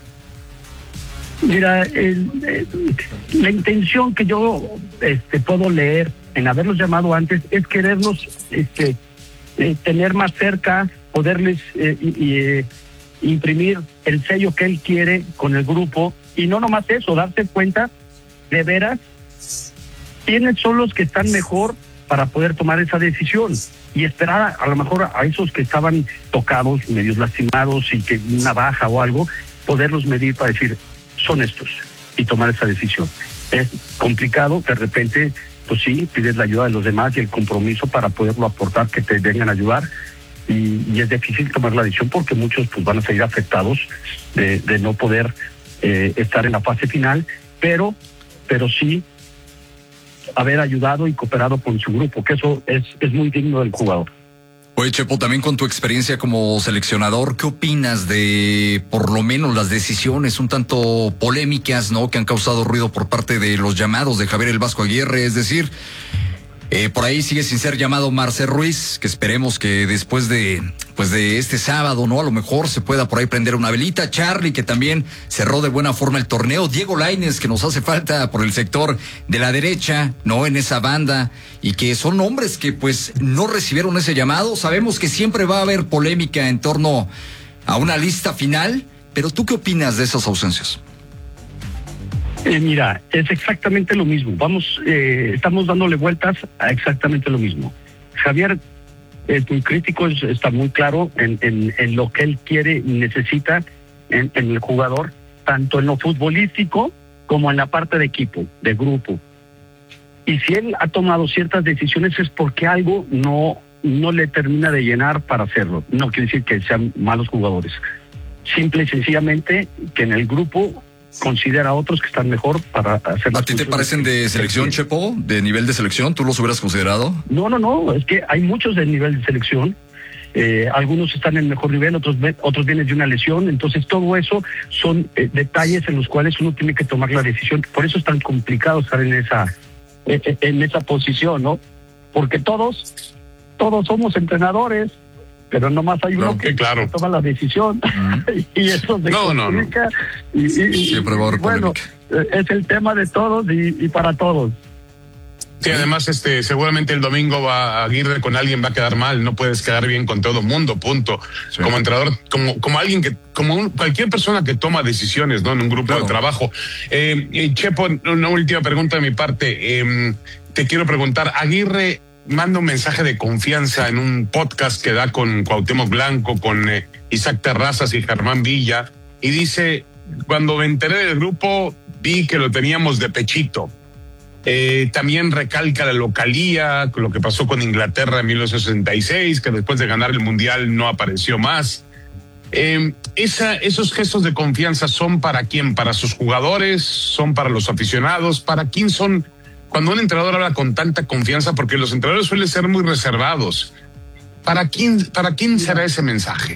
Mira, el, el, la intención que yo este, puedo leer en haberlos llamado antes es quererlos este, eh, tener más cerca, poderles eh, y, eh, imprimir el sello que él quiere con el grupo, y no nomás eso, darse cuenta de veras quiénes son los que están mejor para poder tomar esa decisión y esperar a, a lo mejor a esos que estaban tocados, medios lastimados y que una baja o algo, poderlos medir para decir, son estos, y tomar esa decisión. Es complicado, de repente, pues sí, pides la ayuda de los demás y el compromiso para poderlo aportar, que te vengan a ayudar, y, y es difícil tomar la decisión porque muchos pues van a seguir afectados de, de no poder eh, estar en la fase final, pero, pero sí haber ayudado y cooperado con su grupo, que eso es, es muy digno del jugador. Oye, Chepo, también con tu experiencia como seleccionador, ¿qué opinas de, por lo menos, las decisiones un tanto polémicas, ¿no?, que han causado ruido por parte de los llamados de Javier El Vasco Aguirre? Es decir, eh, por ahí sigue sin ser llamado Marcel Ruiz, que esperemos que después de, pues de este sábado, ¿no?, a lo mejor se pueda por ahí prender una velita. Charlie, que también cerró de buena forma el torneo. Diego Lainez, que nos hace falta por el sector de la derecha, ¿no?, en esa banda, y que son hombres que pues no recibieron ese llamado. Sabemos que siempre va a haber polémica en torno a una lista final, pero ¿tú qué opinas de esas ausencias? Eh, mira, es exactamente lo mismo. Vamos, eh, estamos dándole vueltas a exactamente lo mismo. Javier es muy crítico, es, está muy claro en, en, en lo que él quiere y necesita en, en el jugador, tanto en lo futbolístico como en la parte de equipo, de grupo. Y si él ha tomado ciertas decisiones es porque algo no, no le termina de llenar para hacerlo. No quiere decir que sean malos jugadores. Simple y sencillamente que en el grupo considera a otros que están mejor para hacer. ¿A ti te parecen de selección, Chepo? ¿De nivel de selección? ¿Tú los hubieras considerado? No, no, no. Es que hay muchos de nivel de selección. Eh, algunos están en mejor nivel, otros otros vienen de una lesión. Entonces todo eso son eh, detalles en los cuales uno tiene que tomar la decisión. Por eso es tan complicado estar en esa en esa posición, ¿no? Porque todos todos somos entrenadores, pero nomás hay uno no, que, claro. que toma la decisión. Uh-huh. Y eso se no, no, no. Y, y, y, siempre va a haber bueno, polémica. Es el tema de todos y, y para todos. Sí, además, este, seguramente el domingo va Aguirre con alguien va a quedar mal, no puedes quedar bien con todo el mundo, punto. Sí. Como entrenador, como, como alguien que, como un, cualquier persona que toma decisiones, ¿no?, en un grupo claro. de trabajo. Eh, Chepo, una última pregunta de mi parte. Eh, te quiero preguntar, Aguirre manda un mensaje de confianza en un podcast que da con Cuauhtémoc Blanco, con eh, Isaac Terrazas y Germán Villa, y dice, cuando me enteré del grupo, vi que lo teníamos de pechito. Eh, también recalca la localía, lo que pasó con Inglaterra en mil novecientos sesenta y seis, que después de ganar el Mundial no apareció más. Eh, esa, esos gestos de confianza son para quién, para sus jugadores, son para los aficionados, para quién son, cuando un entrenador habla con tanta confianza, porque los entrenadores suelen ser muy reservados, ¿para quién, para quién será ese mensaje?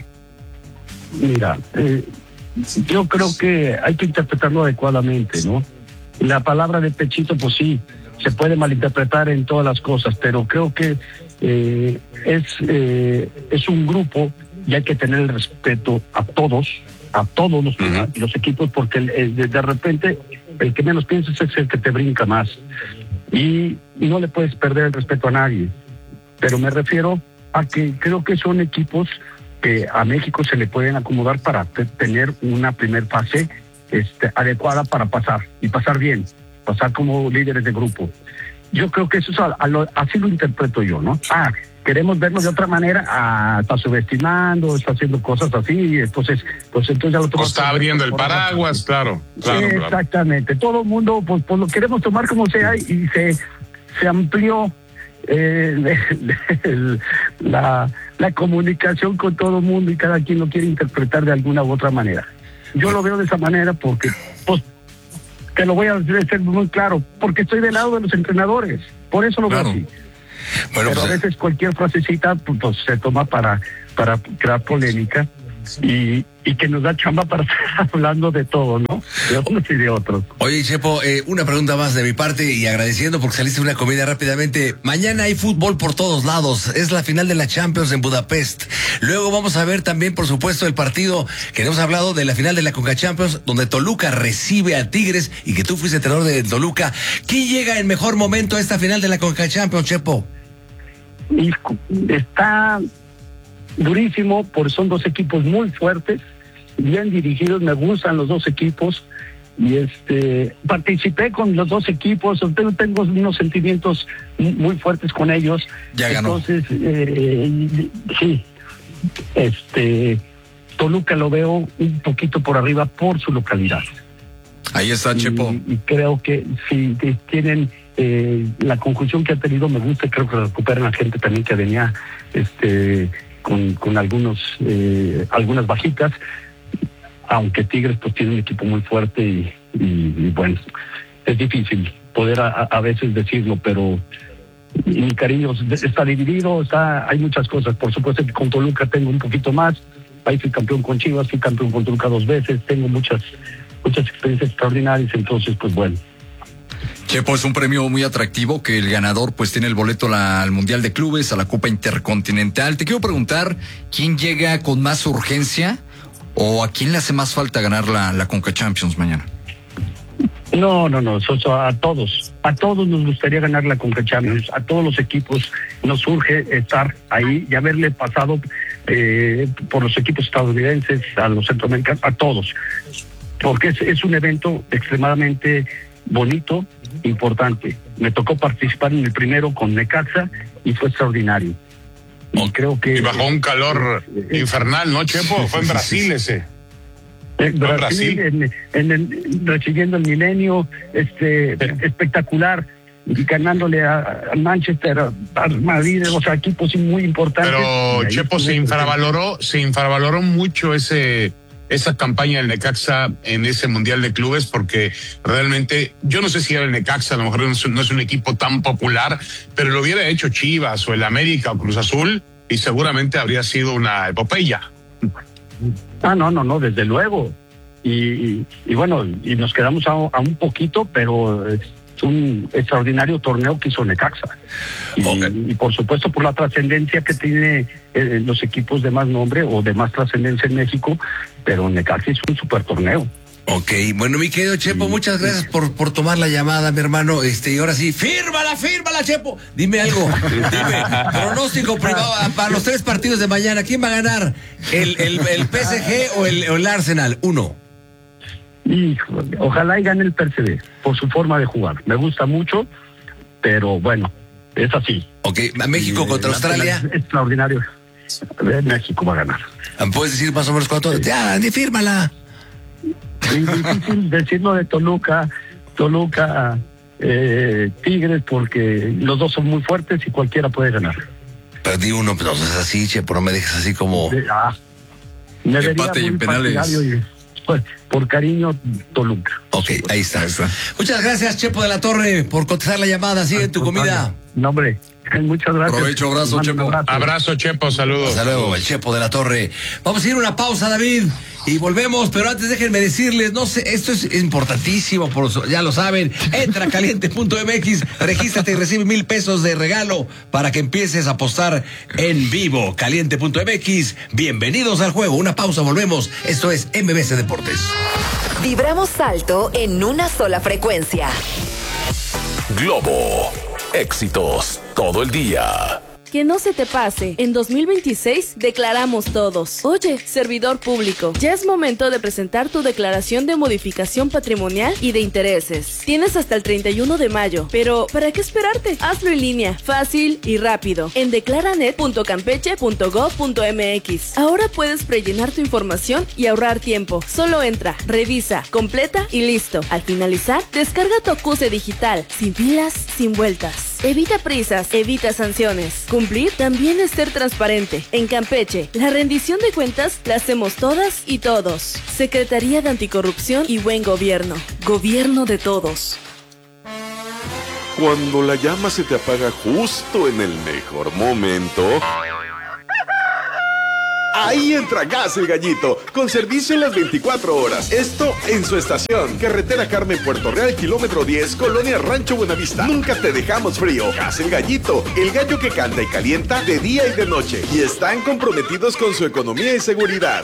Mira, eh, yo creo que hay que interpretarlo adecuadamente, ¿no? La palabra de pechito, pues sí, se puede malinterpretar en todas las cosas, pero creo que eh, es, eh, es un grupo y hay que tener el respeto a todos, a todos los, uh-huh. los equipos, porque el, el, de, de repente el que menos piensas es el que te brinca más. Y, y no le puedes perder el respeto a nadie. Pero me refiero a que creo que son equipos que a México se le pueden acomodar para te, tener una primer fase este, adecuada para pasar, y pasar bien, pasar como líderes de grupo. Yo creo que eso es a, a lo, así lo interpreto yo, ¿no? Ah, queremos vernos de otra manera, ah, está subestimando, está haciendo cosas así, y entonces, pues entonces ya lo tomamos. Está abriendo el paraguas, claro, claro. Sí, exactamente, claro. Todo el mundo, pues, pues lo queremos tomar como sea, y se, se amplió eh, el, la, la comunicación con todo el mundo, y cada quien lo quiere interpretar de alguna u otra manera. Yo lo veo de esa manera porque, pues, te lo voy a decir muy claro, porque estoy del lado de los entrenadores, por eso lo claro. veo así. Bueno, pero pues, a veces cualquier frasecita pues, pues, se toma para, para crear polémica y, y que nos da chamba para estar hablando de todo, ¿no? De unos y de otros. Oye, Chepo, eh, una pregunta más de mi parte y agradeciendo porque saliste de una comida rápidamente. Mañana hay fútbol por todos lados. Es la final de la Champions en Budapest. Luego vamos a ver también, por supuesto, el partido que hemos hablado de la final de la Conca Champions, donde Toluca recibe a Tigres y que tú fuiste entrenador de Toluca. ¿Quién llega en mejor momento a esta final de la Conca Champions, Chepo? Y está durísimo, porque son dos equipos muy fuertes, bien dirigidos, me gustan los dos equipos, y este participé con los dos equipos, tengo, tengo unos sentimientos muy fuertes con ellos. Ya ganó. Entonces, eh, sí, este Toluca lo veo un poquito por arriba por su localidad. Ahí está, Chepo. Y, y creo que si sí, tienen eh, la conjunción que ha tenido, me gusta, creo que recuperan a gente también que venía este con, con algunos eh, algunas bajitas, aunque Tigres pues tiene un equipo muy fuerte y, y, y bueno, es difícil poder a, a veces decirlo, pero mi cariño está dividido, está, hay muchas cosas. Por supuesto que con Toluca tengo un poquito más, ahí fui campeón con Chivas, fui campeón con Toluca dos veces, tengo muchas muchas experiencias extraordinarias, entonces pues bueno. Chepo, es un premio muy atractivo que el ganador pues tiene el boleto la, al Mundial de Clubes, a la Copa Intercontinental. Te quiero preguntar, ¿quién llega con más urgencia o a quién le hace más falta ganar la, la Conca Champions mañana? No, no, no, so, so, a todos, a todos nos gustaría ganar la Conca Champions, a todos los equipos nos urge estar ahí y haberle pasado eh, por los equipos estadounidenses, a los centroamericanos, a todos, porque es, es un evento extremadamente bonito, importante. Me tocó participar en el primero con Necaxa y fue extraordinario. Y creo que... Y bajo un calor eh, infernal, ¿no, Chepo? Fue en Brasil ese. En Brasil, en, en el, recibiendo el milenio, este sí. espectacular, y ganándole a, a Manchester, a, a Madrid, o sea, equipos muy importantes. Pero Chepo, se infravaloró, se infravaloró mucho ese esa campaña del Necaxa en ese Mundial de Clubes, porque realmente, yo no sé si era el Necaxa, a lo mejor no es, no es un equipo tan popular, pero lo hubiera hecho Chivas o el América o Cruz Azul y seguramente habría sido una epopeya. Ah, no, no, no, desde luego. Y, y, y bueno, y nos quedamos a, a un poquito, pero es un extraordinario torneo que hizo Necaxa. Y, okay. y por supuesto por la trascendencia que tiene eh, los equipos de más nombre o de más trascendencia en México, pero Necaxa hizo un super torneo. Ok, bueno, mi querido Chepo, muchas gracias por, por tomar la llamada, mi hermano. Este, y ahora sí, fírmala, fírmala, Chepo. Dime algo, dime, pronóstico privado para los tres partidos de mañana. ¿Quién va a ganar? ¿El, el, el P S G o el, o el Arsenal? Uno. Híjole, ojalá y gane el P S G por su forma de jugar. Me gusta mucho, pero bueno, es así. Ok, México y, contra Australia. Es extraordinario. México va a ganar. ¿Puedes decir más o menos cuánto? Ya, ni fírmala. Es difícil decirlo de Toluca, Toluca, eh, Tigres, porque los dos son muy fuertes y cualquiera puede ganar. Perdí uno, pero no es así, Chepo, no me dejes así como... Ah, me empate y en penales. Y, pues, por cariño, Toluca. Ok, ahí está. ahí está. Muchas gracias, Chepo de la Torre, por contestar la llamada. Sigue tu comida. No, hombre, Muchas gracias. Provecho, abrazo, Chepo. Abrazo. abrazo, Chepo, saludos. Hasta luego, el Chepo de la Torre. Vamos a ir a una pausa, David, y volvemos, pero antes déjenme decirles, no sé, esto es importantísimo, por, ya lo saben, entra a caliente punto m x, regístrate y recibe mil pesos de regalo para que empieces a apostar en vivo. caliente punto m x, bienvenidos al juego. Una pausa, volvemos. Esto es M B C Deportes. Vibramos alto en una sola frecuencia. Globo. Éxitos todo el día. Que no se te pase, en dos mil veintiséis declaramos todos. Oye, servidor público, ya es momento de presentar tu declaración de modificación patrimonial y de intereses. Tienes hasta el treinta y uno de mayo, pero ¿para qué esperarte? Hazlo en línea, fácil y rápido, en declaranet punto campeche punto gob punto m x. Ahora puedes prellenar tu información y ahorrar tiempo. Solo entra, revisa, completa y listo. Al finalizar, descarga tu acuse digital, sin filas, sin vueltas. Evita prisas, evita sanciones. Cumplir también es ser transparente. En Campeche, la rendición de cuentas la hacemos todas y todos. Secretaría de Anticorrupción y Buen Gobierno. Gobierno de todos. Cuando la llama se te apaga justo en el mejor momento, ahí entra Gas El Gallito, con servicio en las veinticuatro horas. Esto en su estación. Carretera Carmen Puerto Real, kilómetro diez, Colonia Rancho Buenavista. Nunca te dejamos frío. Gas El Gallito, el gallo que canta y calienta de día y de noche. Y están comprometidos con su economía y seguridad.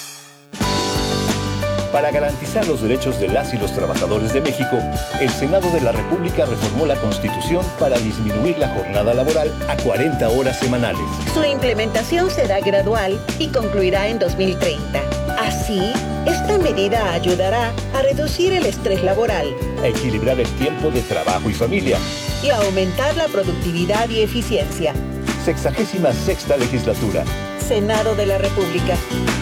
Para garantizar los derechos de las y los trabajadores de México, el Senado de la República reformó la Constitución para disminuir la jornada laboral a cuarenta horas semanales. Su implementación será gradual y concluirá en dos mil treinta. Así, esta medida ayudará a reducir el estrés laboral, a equilibrar el tiempo de trabajo y familia y a aumentar la productividad y eficiencia. Sexagésima sexta legislatura. Senado de la República.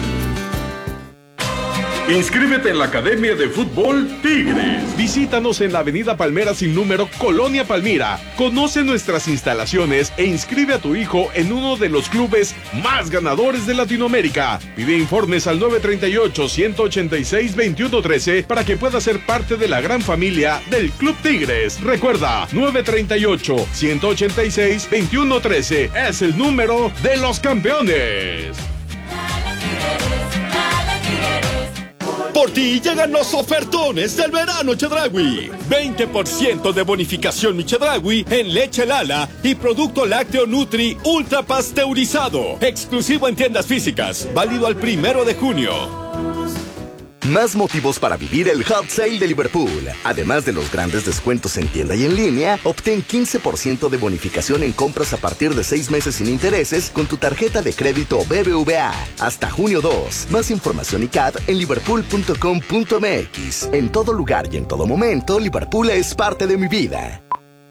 Inscríbete en la Academia de Fútbol Tigres. Visítanos en la Avenida Palmera sin número, Colonia Palmira. Conoce nuestras instalaciones e inscribe a tu hijo en uno de los clubes más ganadores de Latinoamérica. Pide informes al nueve tres ocho, uno ocho seis, dos uno uno tres para que pueda ser parte de la gran familia del Club Tigres. Recuerda, nueve tres ocho, uno ocho seis, dos uno uno tres es el número de los campeones. Por ti llegan los ofertones del verano Chedraui. veinte por ciento de bonificación mi Chedraui en leche Lala y producto lácteo Nutri ultra pasteurizado. Exclusivo en tiendas físicas. Válido al primero de junio. Más motivos para vivir el Hot Sale de Liverpool. Además de los grandes descuentos en tienda y en línea, obtén quince por ciento de bonificación en compras a partir de seis meses sin intereses con tu tarjeta de crédito B B V A. Hasta junio dos. Más información y C A D en liverpool punto com punto m x. En todo lugar y en todo momento, Liverpool es parte de mi vida.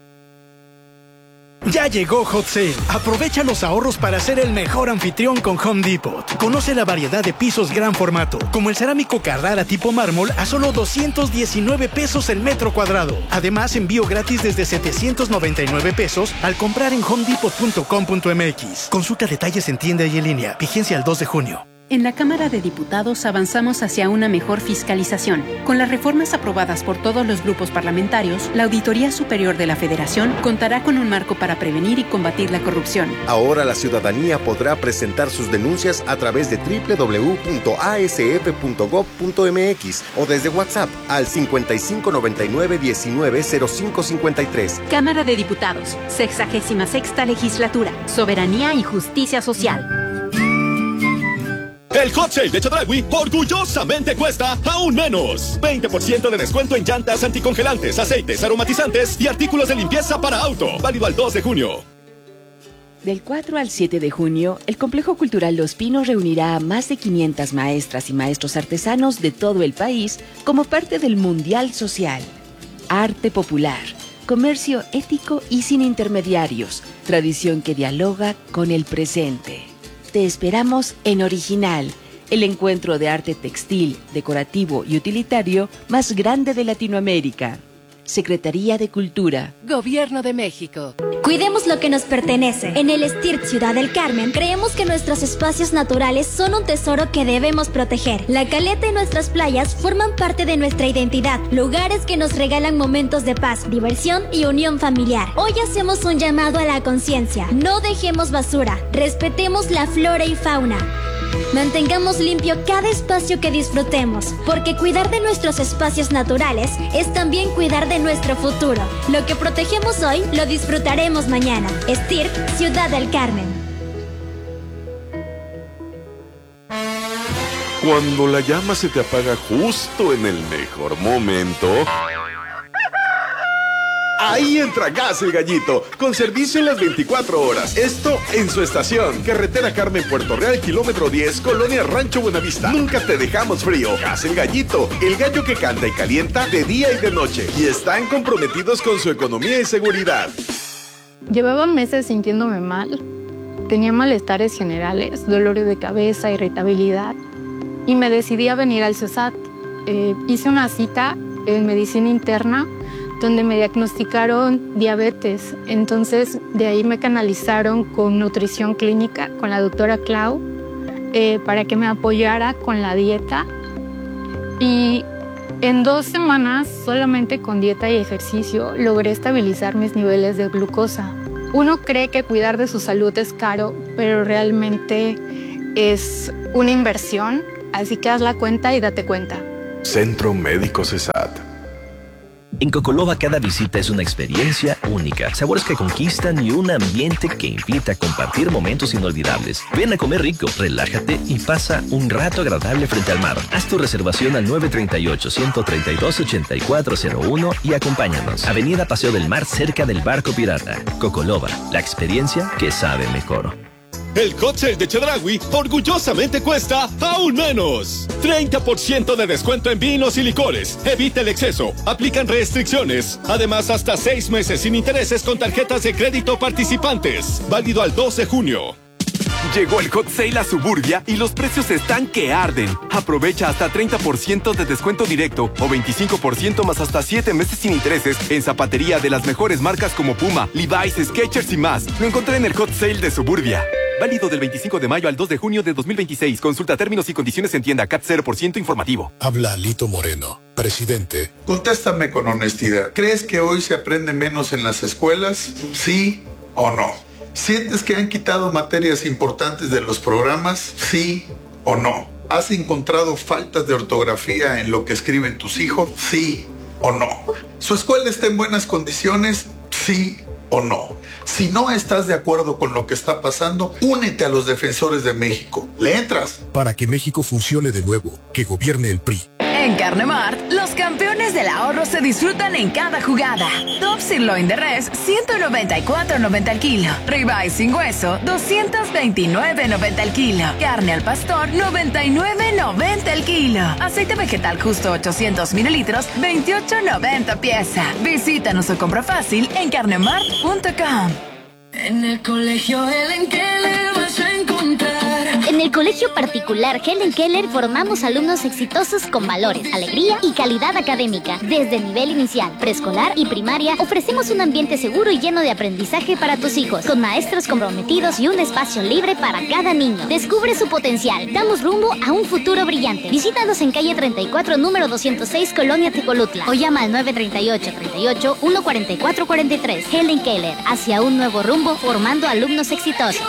Ya llegó Hot Sale. Aprovecha los ahorros para ser el mejor anfitrión con Home Depot. Conoce la variedad de pisos gran formato, como el cerámico Carrara tipo mármol a solo doscientos diecinueve pesos el metro cuadrado. Además, envío gratis desde setecientos noventa y nueve pesos al comprar en home depot punto com punto m x. Consulta detalles en tienda y en línea. Vigencia el dos de junio. En la Cámara de Diputados avanzamos hacia una mejor fiscalización. Con las reformas aprobadas por todos los grupos parlamentarios, la Auditoría Superior de la Federación contará con un marco para prevenir y combatir la corrupción. Ahora la ciudadanía podrá presentar sus denuncias a través de doble u doble u doble u punto a s f punto gob punto m x o desde WhatsApp al cincuenta y cinco noventa y nueve diecinueve cero cinco cincuenta y tres. Cámara de Diputados, sexagésima sexta legislatura, soberanía y justicia social. El Hot Sale de Chedraui orgullosamente cuesta aún menos. veinte por ciento de descuento en llantas anticongelantes, aceites, aromatizantes y artículos de limpieza para auto. Válido al dos de junio. Del cuatro al siete de junio, el Complejo Cultural Los Pinos reunirá a más de quinientas maestras y maestros artesanos de todo el país como parte del Mundial Social. Arte popular, comercio ético y sin intermediarios, tradición que dialoga con el presente. Te esperamos en Original, el encuentro de arte textil, decorativo y utilitario más grande de Latinoamérica. Secretaría de Cultura. Gobierno de México. Cuidemos lo que nos pertenece. En el Stirt Ciudad del Carmen, creemos que nuestros espacios naturales son un tesoro que debemos proteger. La caleta y nuestras playas forman parte de nuestra identidad, lugares que nos regalan momentos de paz, diversión y unión familiar. Hoy hacemos un llamado a la conciencia. No dejemos basura, respetemos la flora y fauna. Mantengamos limpio cada espacio que disfrutemos, porque cuidar de nuestros espacios naturales es también cuidar de nuestro futuro. Lo que protegemos hoy, lo disfrutaremos mañana. Stirt, Ciudad del Carmen. Cuando la llama se te apaga justo en el mejor momento, ahí entra Gas El Gallito, con servicio en las veinticuatro horas. Esto en su estación. Carretera Carmen Puerto Real, kilómetro diez, Colonia Rancho Buenavista. Nunca te dejamos frío. Gas El Gallito, el gallo que canta y calienta de día y de noche. Y están comprometidos con su economía y seguridad. Llevaba meses sintiéndome mal. Tenía malestares generales, dolores de cabeza, irritabilidad. Y me decidí a venir al CESAT. Eh, hice una cita en medicina interna donde me diagnosticaron diabetes. Entonces, de ahí me canalizaron con nutrición clínica, con la doctora Clau, eh, para que me apoyara con la dieta. Y en dos semanas, solamente con dieta y ejercicio, logré estabilizar mis niveles de glucosa. Uno cree que cuidar de su salud es caro, pero realmente es una inversión. Así que haz la cuenta y date cuenta. Centro Médico CESAT. En Cocoloba cada visita es una experiencia única, sabores que conquistan y un ambiente que invita a compartir momentos inolvidables. Ven a comer rico, relájate y pasa un rato agradable frente al mar. Haz tu reservación al nueve tres ocho, uno tres dos, ocho cuatro cero uno y acompáñanos. Avenida Paseo del Mar, cerca del Barco Pirata. Cocoloba, la experiencia que sabe mejor. El hot sale de Chedraui orgullosamente cuesta aún menos. treinta por ciento de descuento en vinos y licores. Evita el exceso. Aplican restricciones. Además, hasta seis meses sin intereses con tarjetas de crédito participantes. Válido al dos de junio. Llegó el hot sale a Suburbia y los precios están que arden. Aprovecha hasta treinta por ciento de descuento directo o veinticinco por ciento más hasta siete meses sin intereses en zapatería de las mejores marcas como Puma, Levi's, Skechers y más. Lo encontré en el hot sale de Suburbia. Válido del veinticinco de mayo al dos de junio de dos mil veintiséis. Consulta términos y condiciones en tienda. C A T cero por ciento informativo. Habla Alito Moreno, presidente. Contéstame con honestidad. ¿Crees que hoy se aprende menos en las escuelas? ¿Sí o no? ¿Sientes que han quitado materias importantes de los programas? ¿Sí o no? ¿Has encontrado faltas de ortografía en lo que escriben tus hijos? ¿Sí o no? ¿Su escuela está en buenas condiciones? ¿Sí o no? Si no estás de acuerdo con lo que está pasando, únete a los defensores de México. ¿Le entras? Para que México funcione de nuevo, que gobierne el P R I. En Carnemart, los campeones del ahorro se disfrutan en cada jugada. Top Sirloin de Res, ciento noventa y cuatro noventa el kilo. Ribeye sin hueso, doscientos veintinueve noventa el kilo. Carne al pastor, noventa y nueve noventa el kilo. Aceite vegetal justo ochocientos mililitros, veintiocho noventa pieza. Visítanos o compra fácil en carnemart punto com. En el colegio Helen Keller vas a encontrar. En el colegio particular Helen Keller formamos alumnos exitosos con valores, alegría y calidad académica. Desde nivel inicial, preescolar y primaria, ofrecemos un ambiente seguro y lleno de aprendizaje para tus hijos, con maestros comprometidos y un espacio libre para cada niño. Descubre su potencial. Damos rumbo a un futuro brillante. Visítanos en calle treinta y cuatro, número doscientos seis, Colonia Tecolutla, o llama al nueve tres ocho, treinta y ocho, uno cuarenta y cuatro cuarenta y tres. Helen Keller, hacia un nuevo rumbo, formando alumnos exitosos.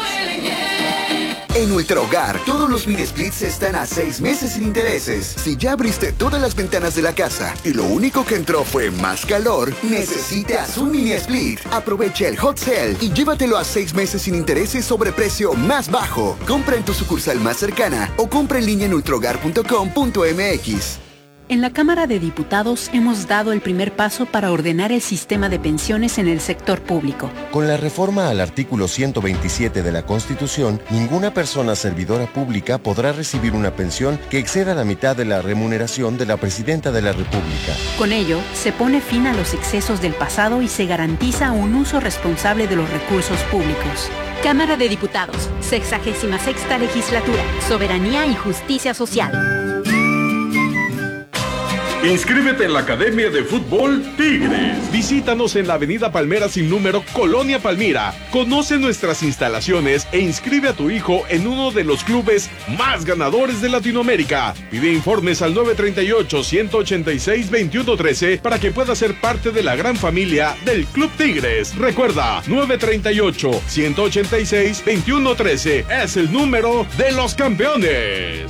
En Ultrahogar, todos los mini splits están a seis meses sin intereses. Si ya abriste todas las ventanas de la casa y lo único que entró fue más calor, necesitas un mini split. Aprovecha el hot sale y llévatelo a seis meses sin intereses sobre precio más bajo. Compra en tu sucursal más cercana o compra en línea en ultrahogar punto com punto m x. En la Cámara de Diputados hemos dado el primer paso para ordenar el sistema de pensiones en el sector público. Con la reforma al artículo ciento veintisiete de la Constitución, ninguna persona servidora pública podrá recibir una pensión que exceda la mitad de la remuneración de la Presidenta de la República. Con ello, se pone fin a los excesos del pasado y se garantiza un uso responsable de los recursos públicos. Cámara de Diputados, sexagésima sexta legislatura, soberanía y justicia social. Inscríbete en la Academia de Fútbol Tigres. Visítanos en la Avenida Palmera sin número, Colonia Palmira. Conoce nuestras instalaciones e inscribe a tu hijo en uno de los clubes más ganadores de Latinoamérica. Pide informes al nueve tres ocho, uno ocho seis, dos uno uno tres para que pueda ser parte de la gran familia del Club Tigres. Recuerda, nueve tres ocho, uno ocho seis, dos uno uno tres es el número de los campeones.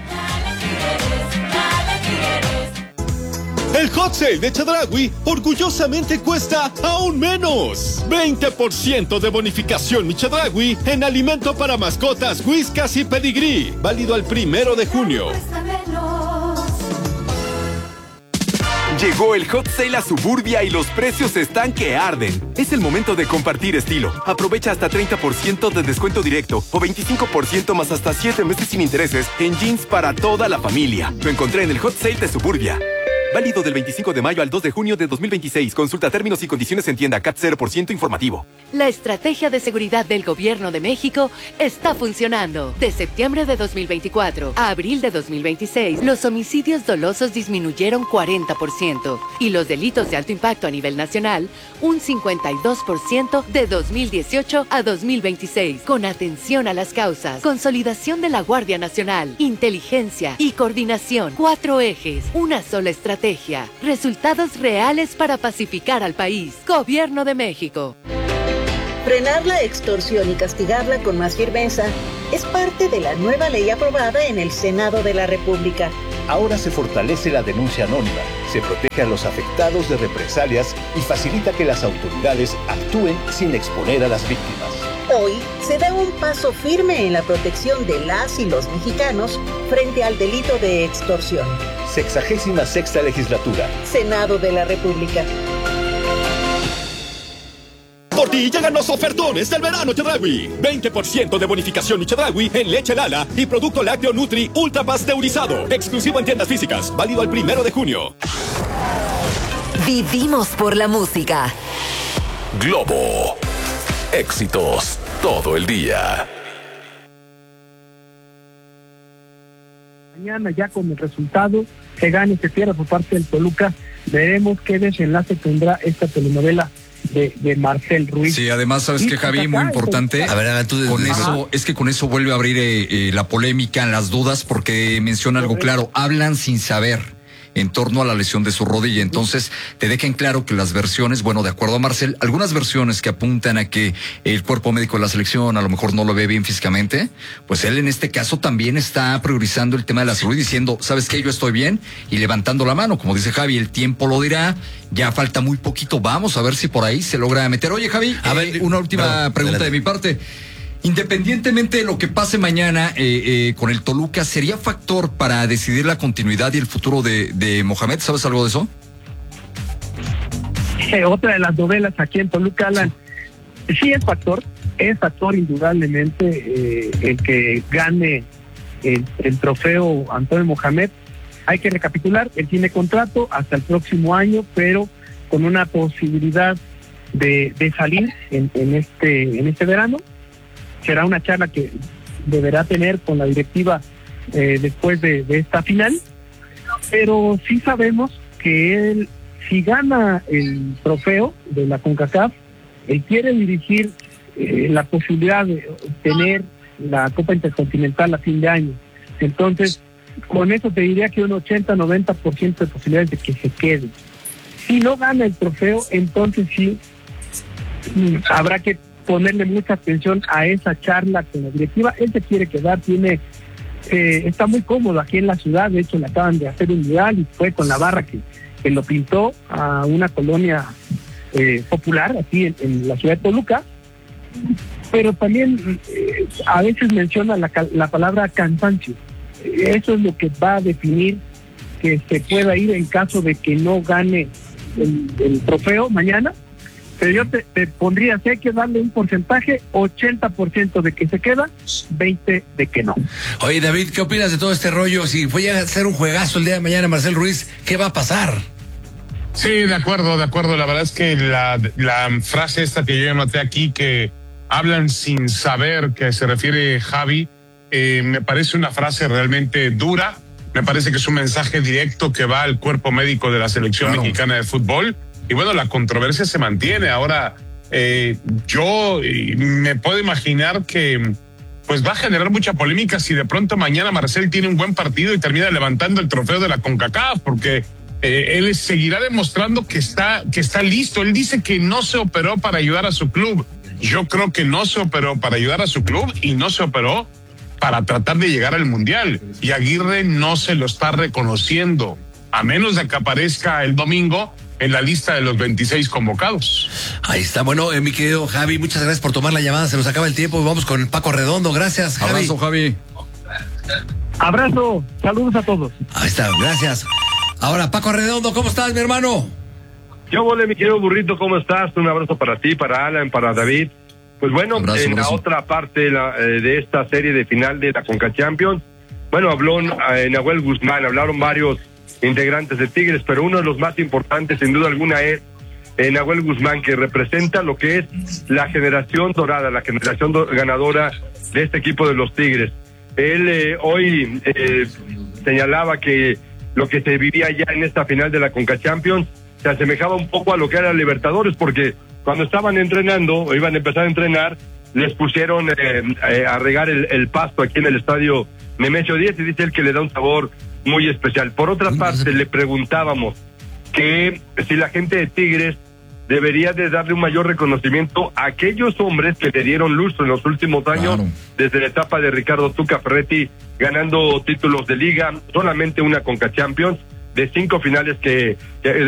El Hot Sale de Chedraui orgullosamente cuesta aún menos. veinte por ciento de bonificación Chedraui en alimento para mascotas, Whiskas y Pedigree. Válido al primero de junio. Llegó el Hot Sale a Suburbia y los precios están que arden. Es el momento de compartir estilo. Aprovecha hasta treinta por ciento de descuento directo o veinticinco por ciento más hasta siete meses sin intereses en jeans para toda la familia. Lo encontré en el Hot Sale de Suburbia. Válido del veinticinco de mayo al dos de junio de dos mil veintiséis. Consulta términos y condiciones en tienda. C A T cero por ciento informativo. La estrategia de seguridad del Gobierno de México está funcionando. De septiembre de dos mil veinticuatro a abril de dos mil veintiséis, los homicidios dolosos disminuyeron cuarenta por ciento y los delitos de alto impacto a nivel nacional un cincuenta y dos por ciento de dos mil dieciocho a dos mil veintiséis. Con atención a las causas, consolidación de la Guardia Nacional, inteligencia y coordinación. Cuatro ejes, una sola estrategia. Resultados reales para pacificar al país. Gobierno de México. Frenar la extorsión y castigarla con más firmeza es parte de la nueva ley aprobada en el Senado de la República. Ahora se fortalece la denuncia anónima, se protege a los afectados de represalias y facilita que las autoridades actúen sin exponer a las víctimas. Hoy se da un paso firme en la protección de las y los mexicanos frente al delito de extorsión. Sexagésima sexta legislatura. Senado de la República. Por ti llegan los ofertones del verano Chedraui. veinte por ciento de bonificación Chedraui en leche Lala y producto lácteo Nutri ultra pasteurizado. Exclusivo en tiendas físicas. Válido al primero de junio. Vivimos por la música. Globo. Éxitos todo el día. Mañana ya con el resultado, se gane, se pierda por parte del Toluca, veremos qué desenlace tendrá esta telenovela de, de Marcel Ruiz. Sí, además, ¿sabes qué, Javi? Muy importante. A ver, a ver, tú con desde... eso, es que con eso vuelve a abrir eh, eh, la polémica, las dudas, porque menciona algo claro, hablan sin saber en torno a la lesión de su rodilla. Entonces, te dejan claro que las versiones, bueno, de acuerdo a Marcel, algunas versiones que apuntan a que el cuerpo médico de la selección a lo mejor no lo ve bien físicamente, pues él en este caso también está priorizando el tema de la salud y diciendo, ¿sabes qué? Yo estoy bien, y levantando la mano, como dice Javi, el tiempo lo dirá, ya falta muy poquito, vamos a ver si por ahí se logra meter. Oye, Javi, a eh, ver, una última perdón, pregunta adelante. De mi parte. Independientemente de lo que pase mañana eh, eh, con el Toluca, ¿sería factor para decidir la continuidad y el futuro de, de Mohamed? ¿Sabes algo de eso? Eh, otra de las novelas aquí en Toluca, Alan. Sí es factor, es factor indudablemente eh, el que gane el, el trofeo Antonio Mohamed. Hay que recapitular, él tiene contrato hasta el próximo año, pero con una posibilidad de, de salir en, en este en este verano. Será una charla que deberá tener con la directiva eh, después de, de esta final, pero sí sabemos que él, si gana el trofeo de la CONCACAF, él quiere dirigir eh, la posibilidad de obtener la Copa Intercontinental a fin de año. Entonces, con eso te diría que un ochenta a noventa por ciento de posibilidades de que se quede. Si no gana el trofeo, entonces sí mm, habrá que ponerle mucha atención a esa charla con la directiva. Él se quiere quedar, tiene eh, está muy cómodo aquí en la ciudad, de hecho le acaban de hacer un mural y fue con la barra que, que lo pintó a una colonia eh, popular aquí en, en la ciudad de Toluca, pero también eh, a veces menciona la, la palabra cansancio. Eso es lo que va a definir que se pueda ir en caso de que no gane el, el trofeo mañana. Pero yo te, te pondría, si hay que darle un porcentaje, ochenta por ciento de que se queda, veinte por ciento de que no. Oye, David, ¿qué opinas de todo este rollo? Si fuera a ser un juegazo el día de mañana, Marcel Ruiz, ¿qué va a pasar? Sí, de acuerdo, de acuerdo. La verdad es que la, la frase esta que yo anoté aquí, que hablan sin saber, que se refiere Javi, eh, me parece una frase realmente dura, Me parece que es un mensaje directo que va al cuerpo médico de la selección claro. mexicana de fútbol. Y bueno, la controversia se mantiene. Ahora, eh, yo eh, me puedo imaginar que pues va a generar mucha polémica si de pronto mañana Marcel tiene un buen partido y termina levantando el trofeo de la CONCACAF, porque eh, él seguirá demostrando que está, que está listo. Él dice que no se operó para ayudar a su club. Yo creo que no se operó para ayudar a su club y no se operó para tratar de llegar al Mundial. Y Aguirre no se lo está reconociendo, a menos de que aparezca el domingo en la lista de los veintiséis convocados. Ahí está. Bueno, eh, mi querido Javi, muchas gracias por tomar la llamada. Se nos acaba el tiempo. Vamos con Paco Redondo. Gracias, Javi. Abrazo, Javi. Abrazo. Saludos a todos. Ahí está. Gracias. Ahora, Paco Redondo, ¿cómo estás, mi hermano? Yo, vole, mi querido burrito, ¿cómo estás? Un abrazo para ti, para Alan, para David. Pues bueno, abrazo, en abrazo. La otra parte la, eh, de esta serie de final de la Conca Champions, bueno, habló eh, Nahuel Guzmán, hablaron varios integrantes de Tigres, pero uno de los más importantes, sin duda alguna, es eh, Nahuel Guzmán, que representa lo que es la generación dorada, la generación do- ganadora de este equipo de los Tigres. Él eh, hoy eh, señalaba que lo que se vivía ya en esta final de la Conca Champions se asemejaba un poco a lo que era Libertadores, porque cuando estaban entrenando, o iban a empezar a entrenar, les pusieron eh, eh, a regar el, el pasto aquí en el estadio Nemesio Díaz, y dice él que le da un sabor muy especial. Por otra parte, le preguntábamos que si la gente de Tigres debería de darle un mayor reconocimiento a aquellos hombres que le dieron lustro en los últimos años, claro. desde la etapa de Ricardo Tuca Ferretti, ganando títulos de liga, solamente una Conca Champions, de cinco finales que, que